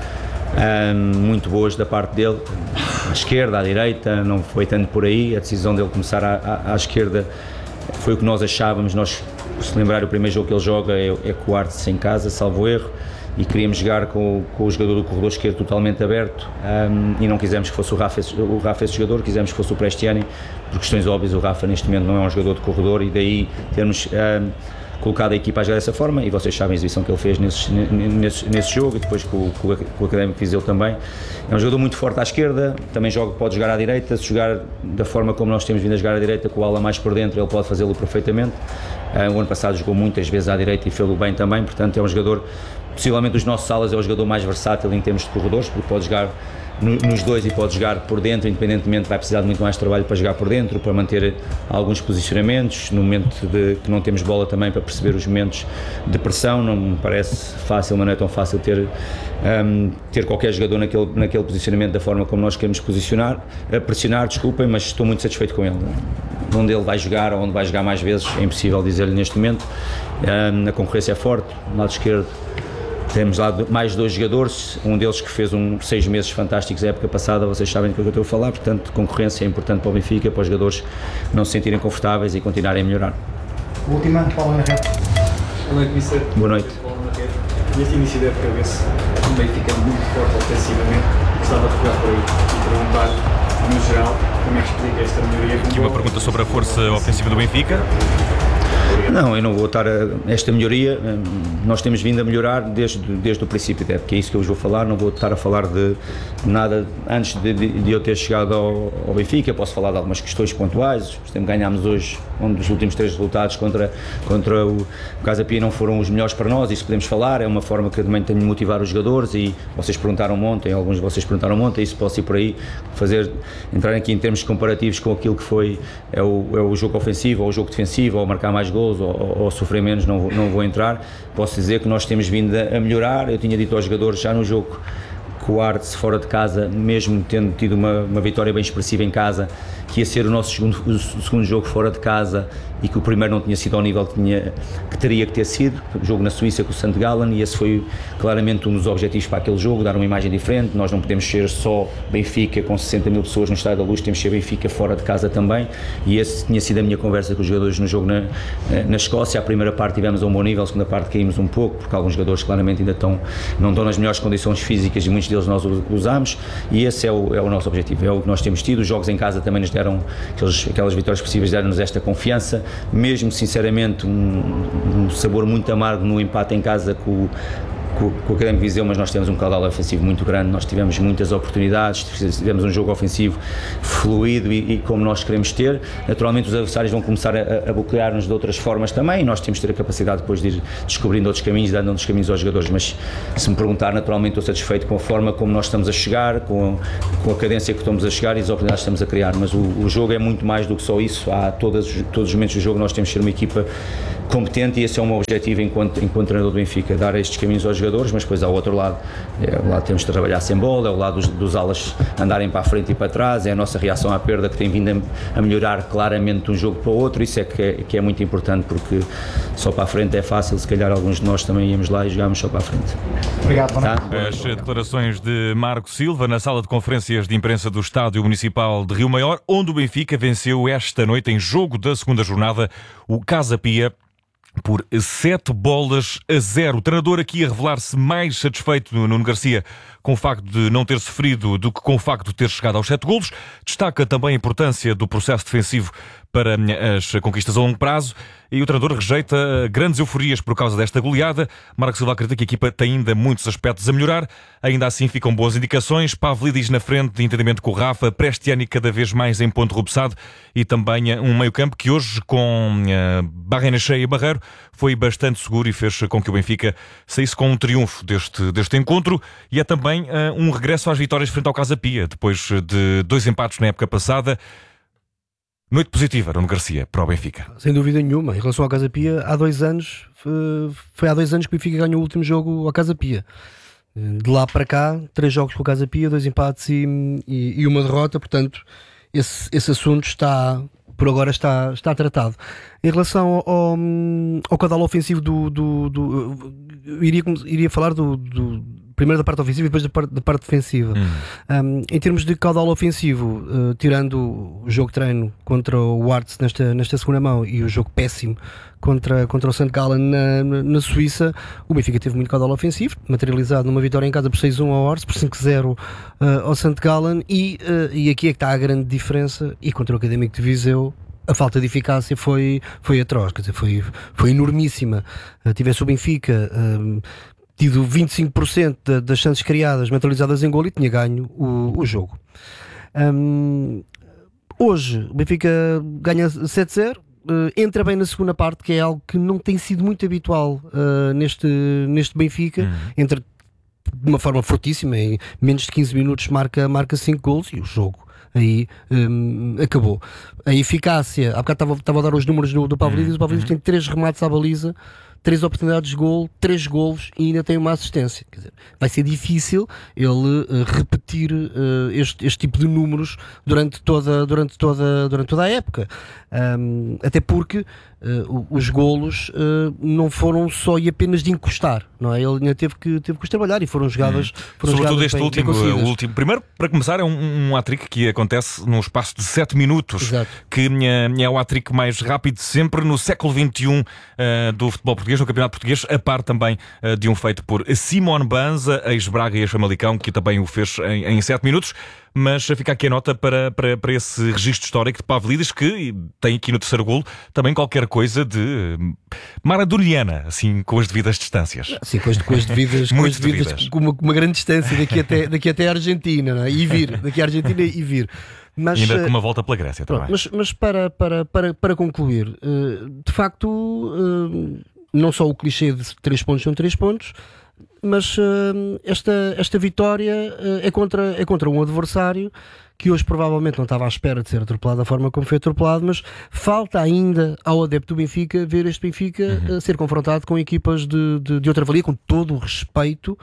muito boas da parte dele, à esquerda, à direita, não foi tanto por aí. A decisão dele começar à esquerda foi o que nós achávamos. Nós, se lembrar, o primeiro jogo que ele joga é com o Artes em casa, salvo erro, e queríamos jogar com o jogador do corredor esquerdo totalmente aberto, e não quisemos que fosse o Rafa esse jogador, quisemos que fosse o Prestiani, por questões óbvias. O Rafa neste momento não é um jogador de corredor, e daí termos colocado a equipa a jogar dessa forma, e vocês sabem a exibição que ele fez nesse jogo, e depois com o Académico Viseu também. É um jogador muito forte à esquerda, também pode jogar à direita, se jogar da forma como nós temos vindo a jogar à direita, com o ala mais por dentro, ele pode fazê-lo perfeitamente. O ano passado jogou muitas vezes à direita e fez-o bem também, portanto é um jogador, possivelmente dos nossos alas, é o jogador mais versátil em termos de corredores, porque pode jogar nos dois e pode jogar por dentro, independentemente, vai precisar de muito mais trabalho para jogar por dentro, para manter alguns posicionamentos, no momento que não temos bola também, para perceber os momentos de pressão. Não me parece fácil, mas não é tão fácil ter qualquer jogador naquele posicionamento da forma como nós queremos pressionar, desculpem, mas estou muito satisfeito com ele. Onde ele vai jogar, ou onde vai jogar mais vezes, é impossível dizer-lhe neste momento. A concorrência é forte, no lado esquerdo temos lá mais 2 jogadores, um deles que fez 6 meses fantásticos a época passada, vocês sabem do que eu estou a falar, portanto concorrência é importante para o Benfica, para os jogadores não se sentirem confortáveis e continuarem a melhorar. Última, Paulo Henrique. Boa noite, Mister. Boa noite. Neste início da época vê-se um Benfica muito forte ofensivamente, gostava de pegar por aí e perguntar, no geral, como é que explica esta melhoria? Aqui uma pergunta sobre a força ofensiva do Benfica. Não, eu não vou estar esta melhoria, nós temos vindo a melhorar desde o princípio da época, é isso que eu vos vou falar, não vou estar a falar de nada antes de eu ter chegado ao Benfica. Posso falar de algumas questões pontuais. Por exemplo, ganhámos hoje onde os últimos 3 resultados contra o Casa Pia não foram os melhores para nós, isso podemos falar, é uma forma que eu também tenho de motivar os jogadores, e vocês perguntaram ontem, alguns de vocês perguntaram ontem, isso posso ir por aí, entrar aqui em termos comparativos com aquilo que foi o jogo ofensivo, ou o jogo defensivo, ou marcar mais gols, ou sofrer menos, não vou entrar. Posso dizer que nós temos vindo a melhorar. Eu tinha dito aos jogadores já no jogo que o Arts fora de casa, mesmo tendo tido uma vitória bem expressiva em casa, que ia ser o nosso segundo jogo fora de casa, e que o primeiro não tinha sido ao nível que teria que ter sido, o jogo na Suíça com o St. Gallen, e esse foi claramente um dos objetivos para aquele jogo, dar uma imagem diferente. Nós não podemos ser só Benfica com 60 mil pessoas no Estádio da Luz, temos que ser Benfica fora de casa também, e esse tinha sido a minha conversa com os jogadores no jogo na Escócia. A primeira parte tivemos a um bom nível, a segunda parte caímos um pouco, porque alguns jogadores claramente ainda não estão nas melhores condições físicas, e muitos deles nós usamos, e esse é o nosso objetivo, é o que nós temos tido. Os jogos em casa também nos deram, aquelas vitórias possíveis deram-nos esta confiança, mesmo sinceramente um sabor muito amargo no empate em casa com o Académico Viseu, mas nós temos um caudal ofensivo muito grande, nós tivemos muitas oportunidades, tivemos um jogo ofensivo fluido e como nós queremos ter. Naturalmente os adversários vão começar a bloquear-nos de outras formas também, e nós temos de ter a capacidade depois de ir descobrindo outros caminhos, dando outros caminhos aos jogadores. Mas se me perguntar, naturalmente estou satisfeito com a forma como nós estamos a chegar, com a cadência que estamos a chegar e as oportunidades que estamos a criar, mas o jogo é muito mais do que só isso. Há todos os momentos do jogo nós temos de ser uma equipa competente, e esse é o meu objetivo enquanto treinador do Benfica, dar estes caminhos aos jogadores. Mas depois há o outro lado, o lado temos de trabalhar sem bola, é o lado dos alas andarem para a frente e para trás, é a nossa reação à perda que tem vindo a melhorar claramente de um jogo para o outro. Isso é que é muito importante, porque só para a frente é fácil, se calhar alguns de nós também íamos lá e jogámos só para a frente. Obrigado, As declarações de Marco Silva na sala de conferências de imprensa do Estádio Municipal de Rio Maior, onde o Benfica venceu esta noite, em jogo da segunda jornada, o Casa Pia por 7-0. O treinador aqui a revelar-se mais satisfeito, Nuno Garcia, com o facto de não ter sofrido do que com o facto de ter chegado aos 7 golos. Destaca também a importância do processo defensivo para as conquistas a longo prazo, e o treinador rejeita grandes euforias por causa desta goleada. Marco Silva acredita que a equipa tem ainda muitos aspectos a melhorar. Ainda assim ficam boas indicações. Pavlidis na frente, de entendimento com o Rafa, Prestiani cada vez mais em ponto rubeçado, e também um meio-campo que hoje, com Barrenechea e Barreiro, foi bastante seguro e fez com que o Benfica saísse com um triunfo deste encontro. E é também um regresso às vitórias frente ao Casa Pia, depois de 2 empates na época passada. Noite positiva, Nuno Garcia, para o Benfica. Sem dúvida nenhuma. Em relação ao Casa Pia, há 2 anos, foi há 2 anos que o Benfica ganhou o último jogo ao Casa Pia. De lá para cá, 3 jogos com o Casa Pia, 2 empates e uma derrota. Portanto, esse assunto por agora está tratado. Em relação ao caudal ofensivo iria falar primeiro da parte ofensiva e depois da parte defensiva. Em termos de caudal ofensivo, tirando o jogo de treino contra o Arts nesta segunda mão e o jogo péssimo contra o St. Gallen na Suíça, o Benfica teve muito caudal ofensivo, materializado numa vitória em casa por 6-1 ao Arts, por 5-0 ao St. Gallen, e aqui é que está a grande diferença. E contra o Académico de Viseu, a falta de eficácia foi atroz, quer dizer, foi enormíssima. Tivesse o Benfica tido 25% das chances criadas materializadas em golo, e tinha ganho o jogo. Hoje o Benfica ganha 7-0, entra bem na segunda parte, que é algo que não tem sido muito habitual neste Benfica. Entra de uma forma fortíssima, em menos de 15 minutos marca 5 golos, e o jogo aí acabou. A eficácia, há bocado estava a dar os números do Pavlidis. O Pavlidis tem 3 remates à baliza, 3 oportunidades de golo, 3 golos, e ainda tem uma assistência. Quer dizer, vai ser difícil ele repetir este tipo de números durante toda a época. Até porque os golos não foram só e apenas de encostar, não é? Ele ainda teve que os trabalhar, e foram jogadas. Sobretudo este último. Primeiro, para começar, é um hat-trick que acontece num espaço de 7 minutos. Exato. Que é o hat-trick mais rápido sempre no século XXI do futebol português, no Campeonato Português, a par também de um feito por Simone Banza, ex-Braga e ex-Famalicão, que também o fez em 7 minutos. Mas fica aqui a nota para esse registro histórico de Pavlidis, que tem aqui no terceiro golo também qualquer coisa de maradoniana, assim, com as devidas distâncias. Sim, com as devidas, com uma grande distância daqui até a Argentina, não é? Daqui a Argentina e vir. Mas, ainda com uma volta pela Grécia também. Mas para concluir, de facto, não só o clichê de 3 pontos são 3 pontos, mas esta vitória é contra um adversário que hoje provavelmente não estava à espera de ser atropelado da forma como foi atropelado, mas falta ainda ao adepto do Benfica ver este Benfica ser confrontado com equipas de outra valia, com todo o respeito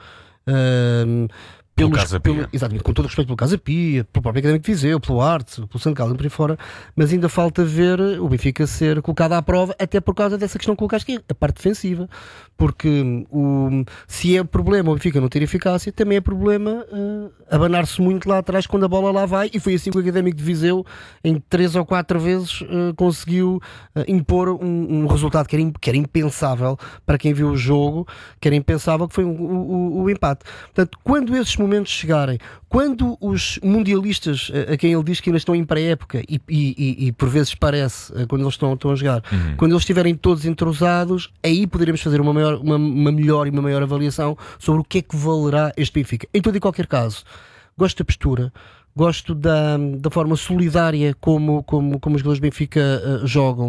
exatamente, com todo o respeito pelo Casa Pia, pelo próprio Académico de Viseu, pelo Arte, pelo Santo Caldo e por aí fora, mas ainda falta ver o Benfica ser colocado à prova, até por causa dessa questão que colocaste, que é a parte defensiva, porque se é problema o Benfica não ter eficácia, também é problema abanar-se muito lá atrás quando a bola lá vai, e foi assim que o Académico de Viseu em 3 ou 4 vezes conseguiu impor um resultado que era impensável para quem viu o jogo, que era impensável, que foi o empate. Portanto, quando esses momentos chegarem, quando os mundialistas, a quem ele diz que ainda estão em pré-época e por vezes parece, quando eles estão a jogar, quando eles estiverem todos entrosados, aí poderemos fazer uma melhor e uma maior avaliação sobre o que é que valerá este Benfica. Em todo e qualquer caso, gosto da postura, gosto da forma solidária como os jogadores do Benfica jogam,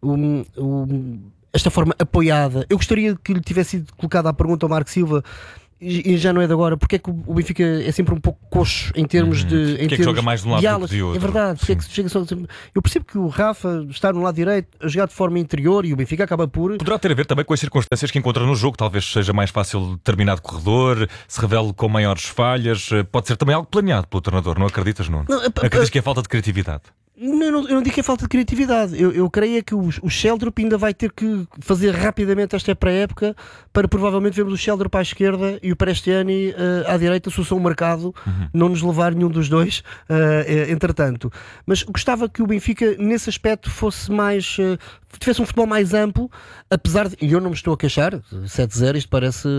esta forma apoiada. Eu gostaria que lhe tivesse sido colocada a pergunta ao Marco Silva, e já não é de agora, porque é que o Benfica é sempre um pouco coxo em termos de porque é que joga mais de um lado do que de outro? É verdade, porque é que chega só... Eu percebo que o Rafa está no lado direito a jogar de forma interior e o Benfica acaba por... Poderá ter a ver também com as circunstâncias que encontra no jogo, talvez seja mais fácil determinado corredor, se revele com maiores falhas, pode ser também algo planeado pelo treinador, não acreditas, Nuno? Acreditas que é falta de criatividade? Eu não digo que é falta de criatividade. Eu creio é que o Sheldrup ainda vai ter que fazer rapidamente esta pré-época para provavelmente vermos o Sheldrup à esquerda e o Prestiani à direita, se o som mercado não nos levar nenhum dos dois entretanto. Mas gostava que o Benfica nesse aspecto fosse mais... tivesse um futebol mais amplo, apesar de... E eu não me estou a queixar, 7-0 isto parece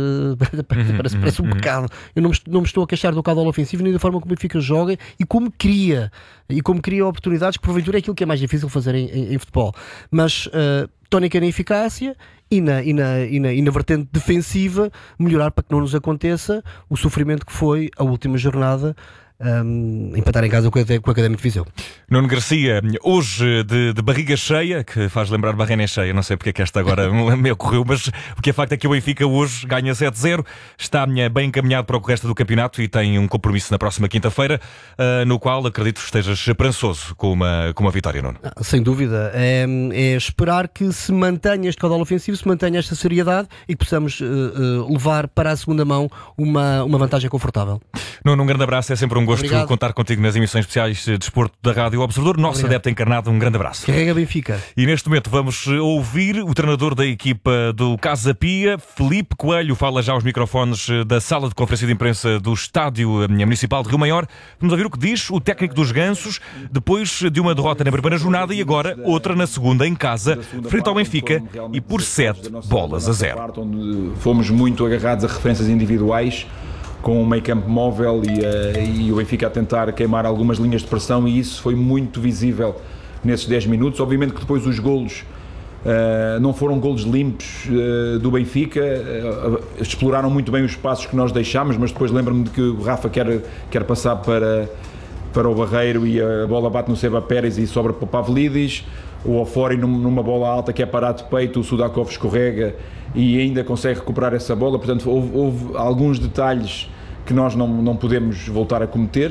um pecado. Eu não me estou a queixar do caudal ofensivo nem da forma como o Benfica joga e como cria oportunidades, que porventura é aquilo que é mais difícil fazer em futebol. Mas tónica na eficácia e na vertente defensiva, melhorar para que não nos aconteça o sofrimento que foi a última jornada, empatar em casa com o Académico de Viseu. Nuno Garcia, hoje de barriga cheia, que faz lembrar barriga cheia, não sei porque é que esta agora me ocorreu, mas o que é facto é que o Benfica hoje ganha 7-0, está bem encaminhado para o resto do campeonato e tem um compromisso na próxima quinta-feira, no qual acredito que estejas esperançoso com uma vitória, Nuno. Sem dúvida, é esperar que se mantenha este caudal ofensivo, se mantenha esta seriedade e que possamos levar para a segunda mão uma vantagem confortável. Nuno, um grande abraço, é sempre um gosto contar contigo nas emissões especiais de desporto da Rádio Observador. Nosso adepto encarnado, um grande abraço. Carrega Benfica. E neste momento vamos ouvir o treinador da equipa do Casa Pia, Filipe Coelho, fala já aos microfones da sala de conferência de imprensa do Estádio Municipal de Rio Maior. Vamos ouvir o que diz o técnico dos Gansos, depois de uma derrota na primeira jornada e agora outra na segunda em casa, frente ao Benfica e por 7-0. Onde fomos muito agarrados a referências individuais, com um meio campo móvel e o Benfica a tentar queimar algumas linhas de pressão, e isso foi muito visível nesses 10 minutos. Obviamente que depois os golos não foram golos limpos do Benfica, exploraram muito bem os espaços que nós deixámos, mas depois lembro-me de que o Rafa quer passar para o Barreiro e a bola bate no Seba Pérez e sobra para o Pavlidis. O Ofori numa bola alta que é parado de peito, o Sudakov escorrega e ainda consegue recuperar essa bola. Portanto, houve alguns detalhes que nós não podemos voltar a cometer,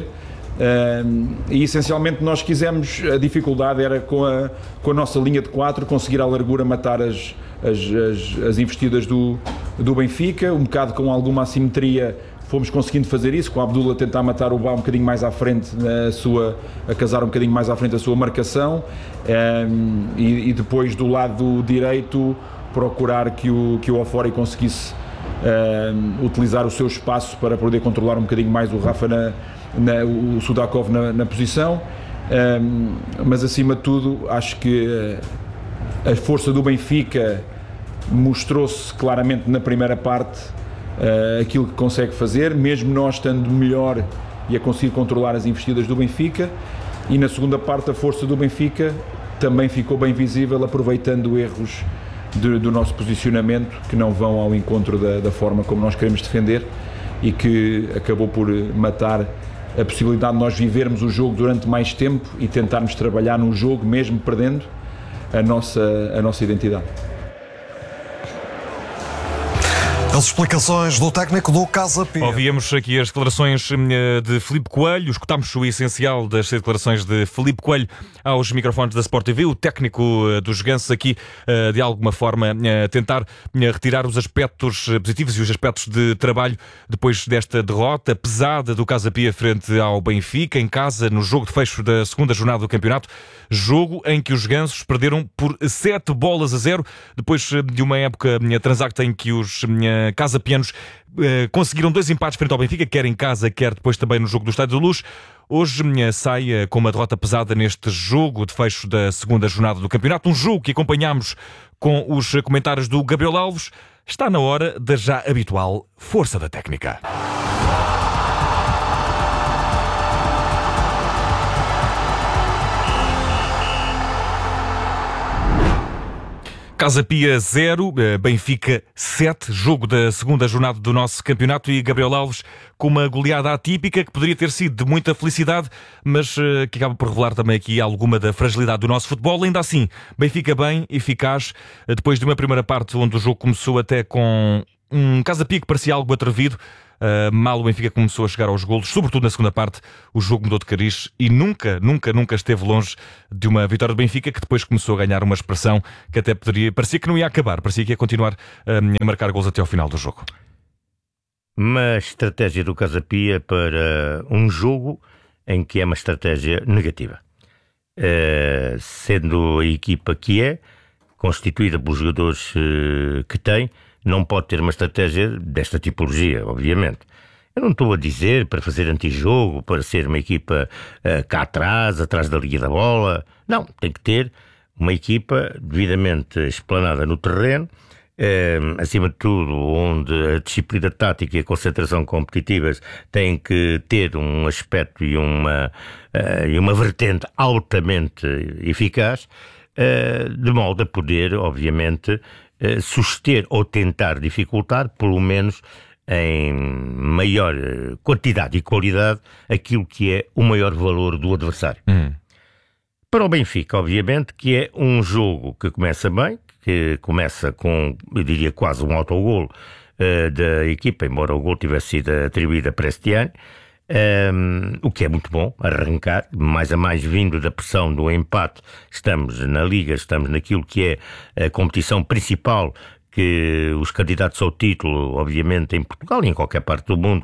e essencialmente nós quisemos, a dificuldade era com a nossa linha de 4 conseguir à largura matar as investidas do Benfica, um bocado com alguma assimetria. Fomos conseguindo fazer isso, com a Abdullah tentar matar o Bá um bocadinho mais à frente, a casar um bocadinho mais à frente a sua marcação, e depois do lado direito procurar que o Ofori conseguisse utilizar o seu espaço para poder controlar um bocadinho mais o Rafa, o Sudakov na posição, mas acima de tudo acho que a força do Benfica mostrou-se claramente na primeira parte, aquilo que consegue fazer, mesmo nós estando melhor e a conseguir controlar as investidas do Benfica, e na segunda parte a força do Benfica também ficou bem visível, aproveitando erros do nosso posicionamento que não vão ao encontro da forma como nós queremos defender e que acabou por matar a possibilidade de nós vivermos o jogo durante mais tempo e tentarmos trabalhar no jogo, mesmo perdendo, a nossa identidade. As explicações do técnico do Casa Pia. Ouvíamos aqui as declarações de Filipe Coelho, escutámos o essencial das declarações de Filipe Coelho aos microfones da Sport TV, o técnico dos Gansos aqui, de alguma forma, tentar retirar os aspectos positivos e os aspectos de trabalho depois desta derrota pesada do Casa Pia frente ao Benfica, em casa, no jogo de fecho da segunda jornada do campeonato, jogo em que os Gansos perderam por 7-0, depois de uma época transacta em que os casapianos conseguiram 2 empates frente ao Benfica, quer em casa, quer depois também no jogo do Estádio da Luz. Hoje sai com uma derrota pesada neste jogo de fecho da segunda jornada do campeonato, um jogo que acompanhámos com os comentários do Gabriel Alves. Está na hora da já habitual força da técnica. Casa Pia 0, Benfica 7, jogo da segunda jornada do nosso campeonato, e Gabriel Alves com uma goleada atípica que poderia ter sido de muita felicidade, mas que acaba por revelar também aqui alguma da fragilidade do nosso futebol. Ainda assim, Benfica bem, eficaz, depois de uma primeira parte onde o jogo começou até com um Casa Pia que parecia algo atrevido. Mal o Benfica começou a chegar aos golos, sobretudo na segunda parte, o jogo mudou de cariz e nunca esteve longe de uma vitória do Benfica, que depois começou a ganhar uma expressão que até parecia que não ia acabar, parecia que ia continuar a marcar golos até ao final do jogo. Uma estratégia do Casa Pia para um jogo em que é uma estratégia negativa, sendo a equipa que é, constituída pelos jogadores que tem, não pode ter uma estratégia desta tipologia, obviamente. Eu não estou a dizer para fazer antijogo, para ser uma equipa cá atrás da linha da bola. Não, tem que ter uma equipa devidamente explanada no terreno, acima de tudo, onde a disciplina tática e a concentração competitivas têm que ter um aspecto e uma vertente altamente eficaz, de modo a poder, obviamente, suster ou tentar dificultar, pelo menos em maior quantidade e qualidade, aquilo que é o maior valor do adversário. Para o Benfica, obviamente, que é um jogo que começa bem, que começa com, eu diria, quase um autogolo da equipa, embora o gol tivesse sido atribuído a Prestiani, o que é muito bom, arrancar, mais a mais vindo da pressão do empate. Estamos na Liga, estamos naquilo que é a competição principal que os candidatos ao título, obviamente em Portugal e em qualquer parte do mundo,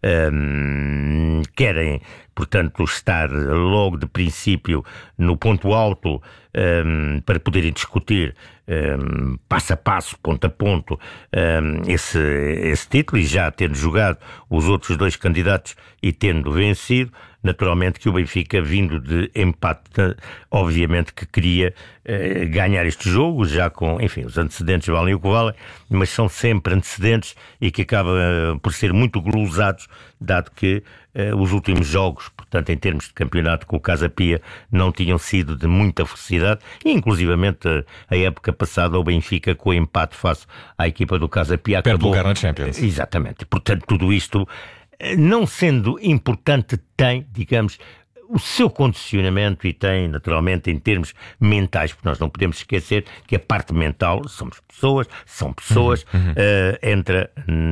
querem, portanto, estar logo de princípio no ponto alto para poderem discutir passo a passo, ponto a ponto, esse título, e já tendo jogado os outros 2 candidatos e tendo vencido, naturalmente que o Benfica, vindo de empate, obviamente que queria ganhar este jogo, já com, enfim, os antecedentes valem o que valem, mas são sempre antecedentes e que acabam por ser muito glosados, dado que os últimos jogos, portanto, em termos de campeonato com o Casa Pia, não tinham sido de muita felicidade, e inclusivamente a época passada o Benfica, com o empate face à equipa do Casa Pia, perde lugar na Champions. Exatamente. Portanto, tudo isto, não sendo importante, tem, digamos, o seu condicionamento, e tem, naturalmente, em termos mentais, porque nós não podemos esquecer que a parte mental, são pessoas, entra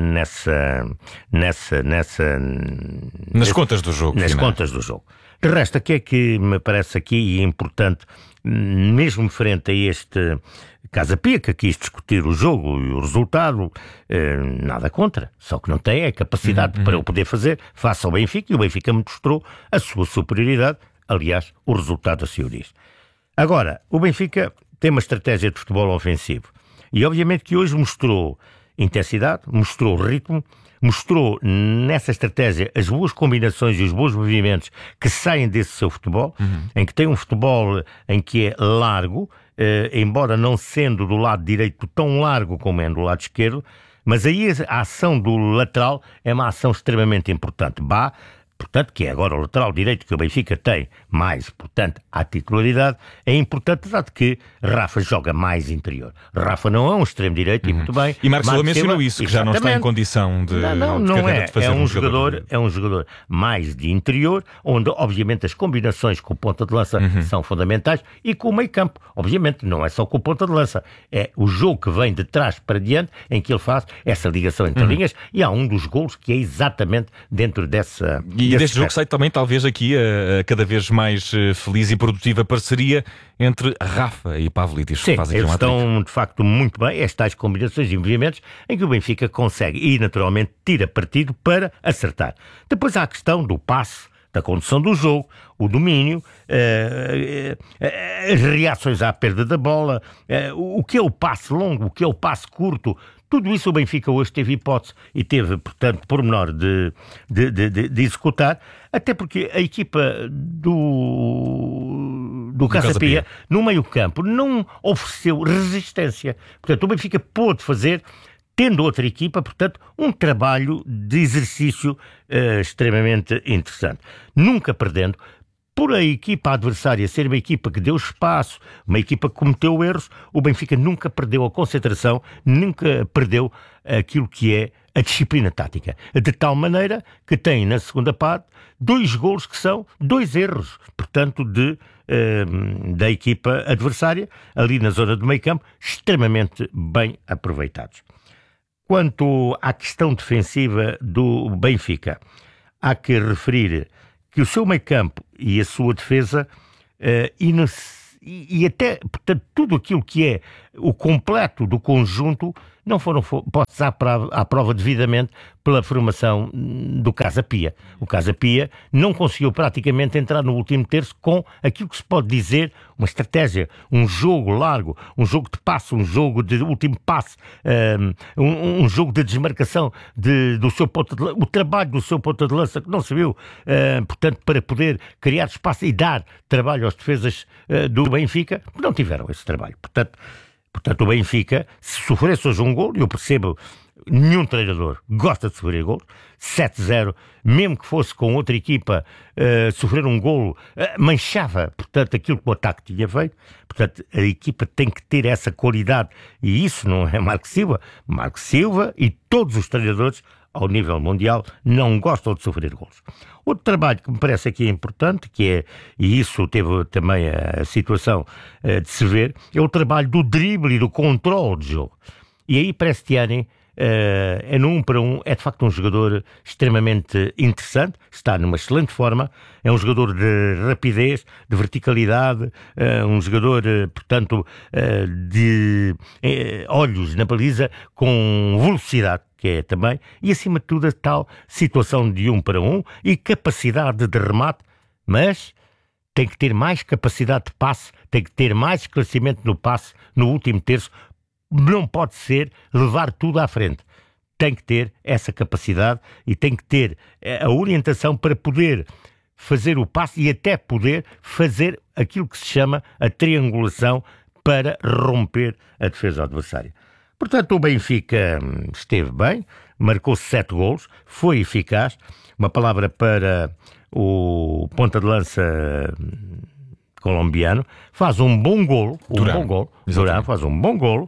nas contas do jogo. Nas contas do jogo. De resto, o que é que me parece aqui e é importante, mesmo frente a este Casa Pia, que quis discutir o jogo e o resultado, nada contra, só que não tem a capacidade para o poder fazer face ao Benfica, e o Benfica mostrou a sua superioridade. Aliás, o resultado assim o diz. Agora, o Benfica tem uma estratégia de futebol ofensivo, e obviamente que hoje mostrou intensidade, mostrou ritmo, mostrou nessa estratégia as boas combinações e os bons movimentos que saem desse seu futebol, em que tem um futebol em que é largo, embora não sendo do lado direito tão largo como é do lado esquerdo, mas aí a ação do lateral é uma ação extremamente importante. portanto, que é agora o lateral direito que o Benfica tem mais, portanto, à titularidade, é importante, dado que Rafa joga mais interior. Rafa não é um extremo direito, e muito bem. E Marcos Silva mencionou isso, que já não está em condição de fazer É um jogador mais de interior, onde, obviamente, as combinações com o ponta de lança são fundamentais, e com o meio campo. Obviamente, não é só com o ponta de lança. É o jogo que vem de trás para diante, em que ele faz essa ligação entre linhas, e há um dos golos que é exatamente dentro dessa... E deste jogo sai também, talvez, aqui a cada vez mais feliz e produtiva parceria entre Rafa e Pavlidis. Sim, eles estão, de facto, muito bem. Estas combinações e movimentos em que o Benfica consegue e, naturalmente, tira partido para acertar. Depois há a questão do passe, da condução do jogo, o domínio, as reações à perda da bola, o que é o passe longo, o que é o passe curto. Tudo isso o Benfica hoje teve hipótese e teve, portanto, pormenor de executar, até porque a equipa do Casa Pia, no meio-campo, não ofereceu resistência. Portanto, o Benfica pôde fazer, tendo outra equipa, portanto, um trabalho de exercício extremamente interessante. Nunca perdendo. Por a equipa adversária ser uma equipa que deu espaço, uma equipa que cometeu erros, o Benfica nunca perdeu a concentração, nunca perdeu aquilo que é a disciplina tática. De tal maneira que tem, na segunda parte, 2 golos que são 2 erros, portanto, da equipa adversária, ali na zona do meio-campo, extremamente bem aproveitados. Quanto à questão defensiva do Benfica, há que referir que o seu meio-campo e a sua defesa e até, portanto, tudo aquilo que é o completo do conjunto não foram postos à prova devidamente pela formação do Casa Pia. O Casa Pia não conseguiu praticamente entrar no último terço com aquilo que se pode dizer uma estratégia, um jogo largo, um jogo de passe, um jogo de último passe, um jogo de desmarcação do seu ponta de lança, o trabalho do seu ponta de lança que não se viu, portanto, para poder criar espaço e dar trabalho às defesas do Benfica, não tiveram esse trabalho. Portanto, o Benfica, se sofresse hoje um gol, eu percebo, nenhum treinador gosta de sofrer gol, 7-0, mesmo que fosse com outra equipa, sofrer um golo, manchava, portanto, aquilo que o ataque tinha feito. Portanto, a equipa tem que ter essa qualidade, e isso não é Marcos Silva. Marcos Silva e todos os treinadores ao nível mundial não gostam de sofrer golos. Outro trabalho que me parece aqui importante, e isso teve também a situação de se ver, é o trabalho do drible e do controle de jogo. E aí Prestiani é no 1 para 1, é de facto um jogador extremamente interessante, está numa excelente forma, é um jogador de rapidez, de verticalidade, um jogador, portanto, de olhos na baliza, com velocidade, que é também, e acima de tudo a tal situação de 1 para 1 e capacidade de remate, mas tem que ter mais capacidade de passe, tem que ter mais esclarecimento no passe, no último terço. Não pode ser levar tudo à frente. Tem que ter essa capacidade e tem que ter a orientação para poder fazer o passe e até poder fazer aquilo que se chama a triangulação para romper a defesa adversária. Portanto, o Benfica esteve bem, marcou 7 golos, foi eficaz. Uma palavra para o ponta de lança colombiano, faz um bom golo, Durán faz um bom golo.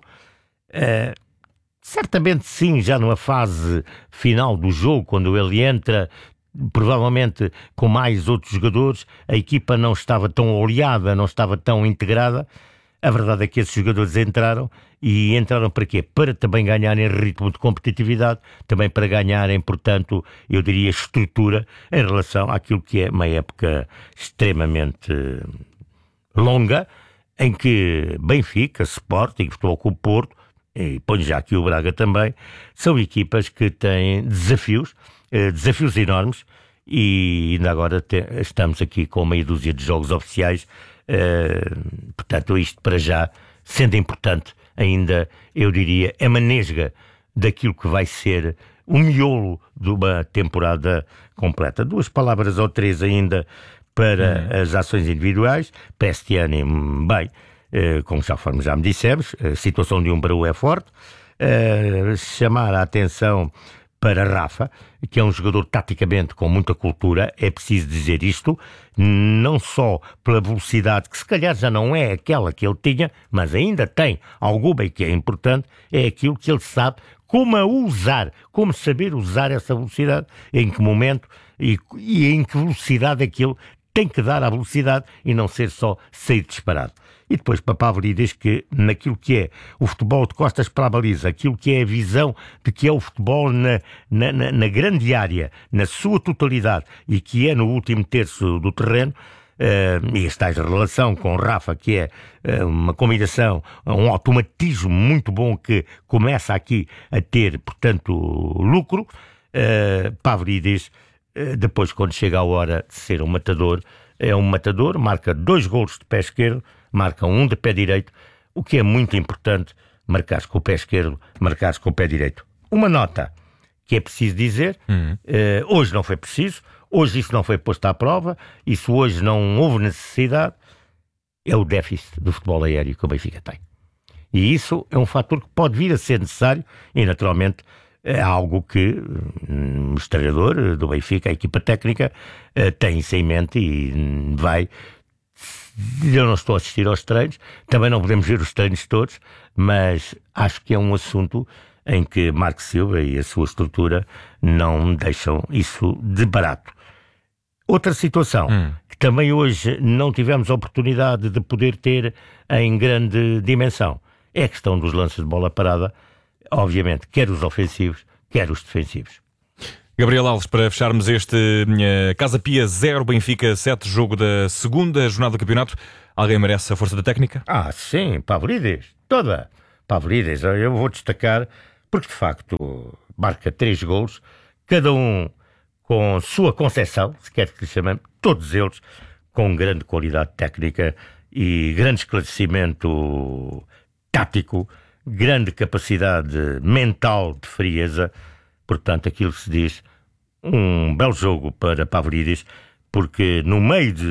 Certamente sim, já numa fase final do jogo, quando ele entra, provavelmente com mais outros jogadores, a equipa não estava tão oleada, não estava tão integrada. A verdade é que esses jogadores entraram para quê? Para também ganharem ritmo de competitividade, também para ganharem, portanto, eu diria, estrutura em relação àquilo que é uma época extremamente longa, em que Benfica, Sporting, Futebol Clube Porto, e ponho já aqui o Braga também, são equipas que têm desafios enormes, e ainda agora estamos aqui com meia dúzia de jogos oficiais. Portanto, isto para já, sendo importante, ainda, eu diria, é manesga daquilo que vai ser o miolo de uma temporada completa. 2 palavras ou 3 ainda para as ações individuais. Prestiani, bem, como já me dissemos, a situação de 1 para 1 é forte. Chamar a atenção para Rafa, que é um jogador taticamente com muita cultura. É preciso dizer isto, não só pela velocidade, que se calhar já não é aquela que ele tinha, mas ainda tem alguma e que é importante, é aquilo que ele sabe como a usar, como saber usar essa velocidade, em que momento e em que velocidade aquilo tem que dar a velocidade e não ser só sair disparado. E depois para Pavlidis, que naquilo que é o futebol de costas para a baliza, aquilo que é a visão de que é o futebol na grande área, na sua totalidade, e que é no último terço do terreno, e esta relação com o Rafa, que é uma combinação, um automatismo muito bom que começa aqui a ter, portanto, lucro. Pavlidis, depois quando chega a hora de ser um matador, é um matador, marca 2 golos de pé esquerdo, marca 1 de pé direito, o que é muito importante, marcares com o pé esquerdo, marcares com o pé direito. Uma nota que é preciso dizer, hoje não foi preciso, hoje isso não foi posto à prova, isso hoje não houve necessidade, é o déficit do futebol aéreo que o Benfica tem. E isso é um fator que pode vir a ser necessário e, naturalmente, é algo que o treinador do Benfica, a equipa técnica, tem isso em mente e vai. Eu não estou a assistir aos treinos, também não podemos ver os treinos todos, mas acho que é um assunto em que Marco Silva e a sua estrutura não deixam isso de barato. Outra situação que também hoje não tivemos a oportunidade de poder ter em grande dimensão é a questão dos lances de bola parada, obviamente, quer os ofensivos, quer os defensivos. Gabriel Alves, para fecharmos este Casa Pia 0, Benfica 7, jogo da segunda jornada do campeonato, alguém merece a força da técnica? Sim, Pavlidis, toda. Pavlidis, eu vou destacar, porque de facto marca 3 golos, cada um com sua concepção, se quer que lhe chamemos, todos eles com grande qualidade técnica e grande esclarecimento tático, grande capacidade mental de frieza. Portanto, aquilo que se diz, um belo jogo para Pavlidis, porque no meio de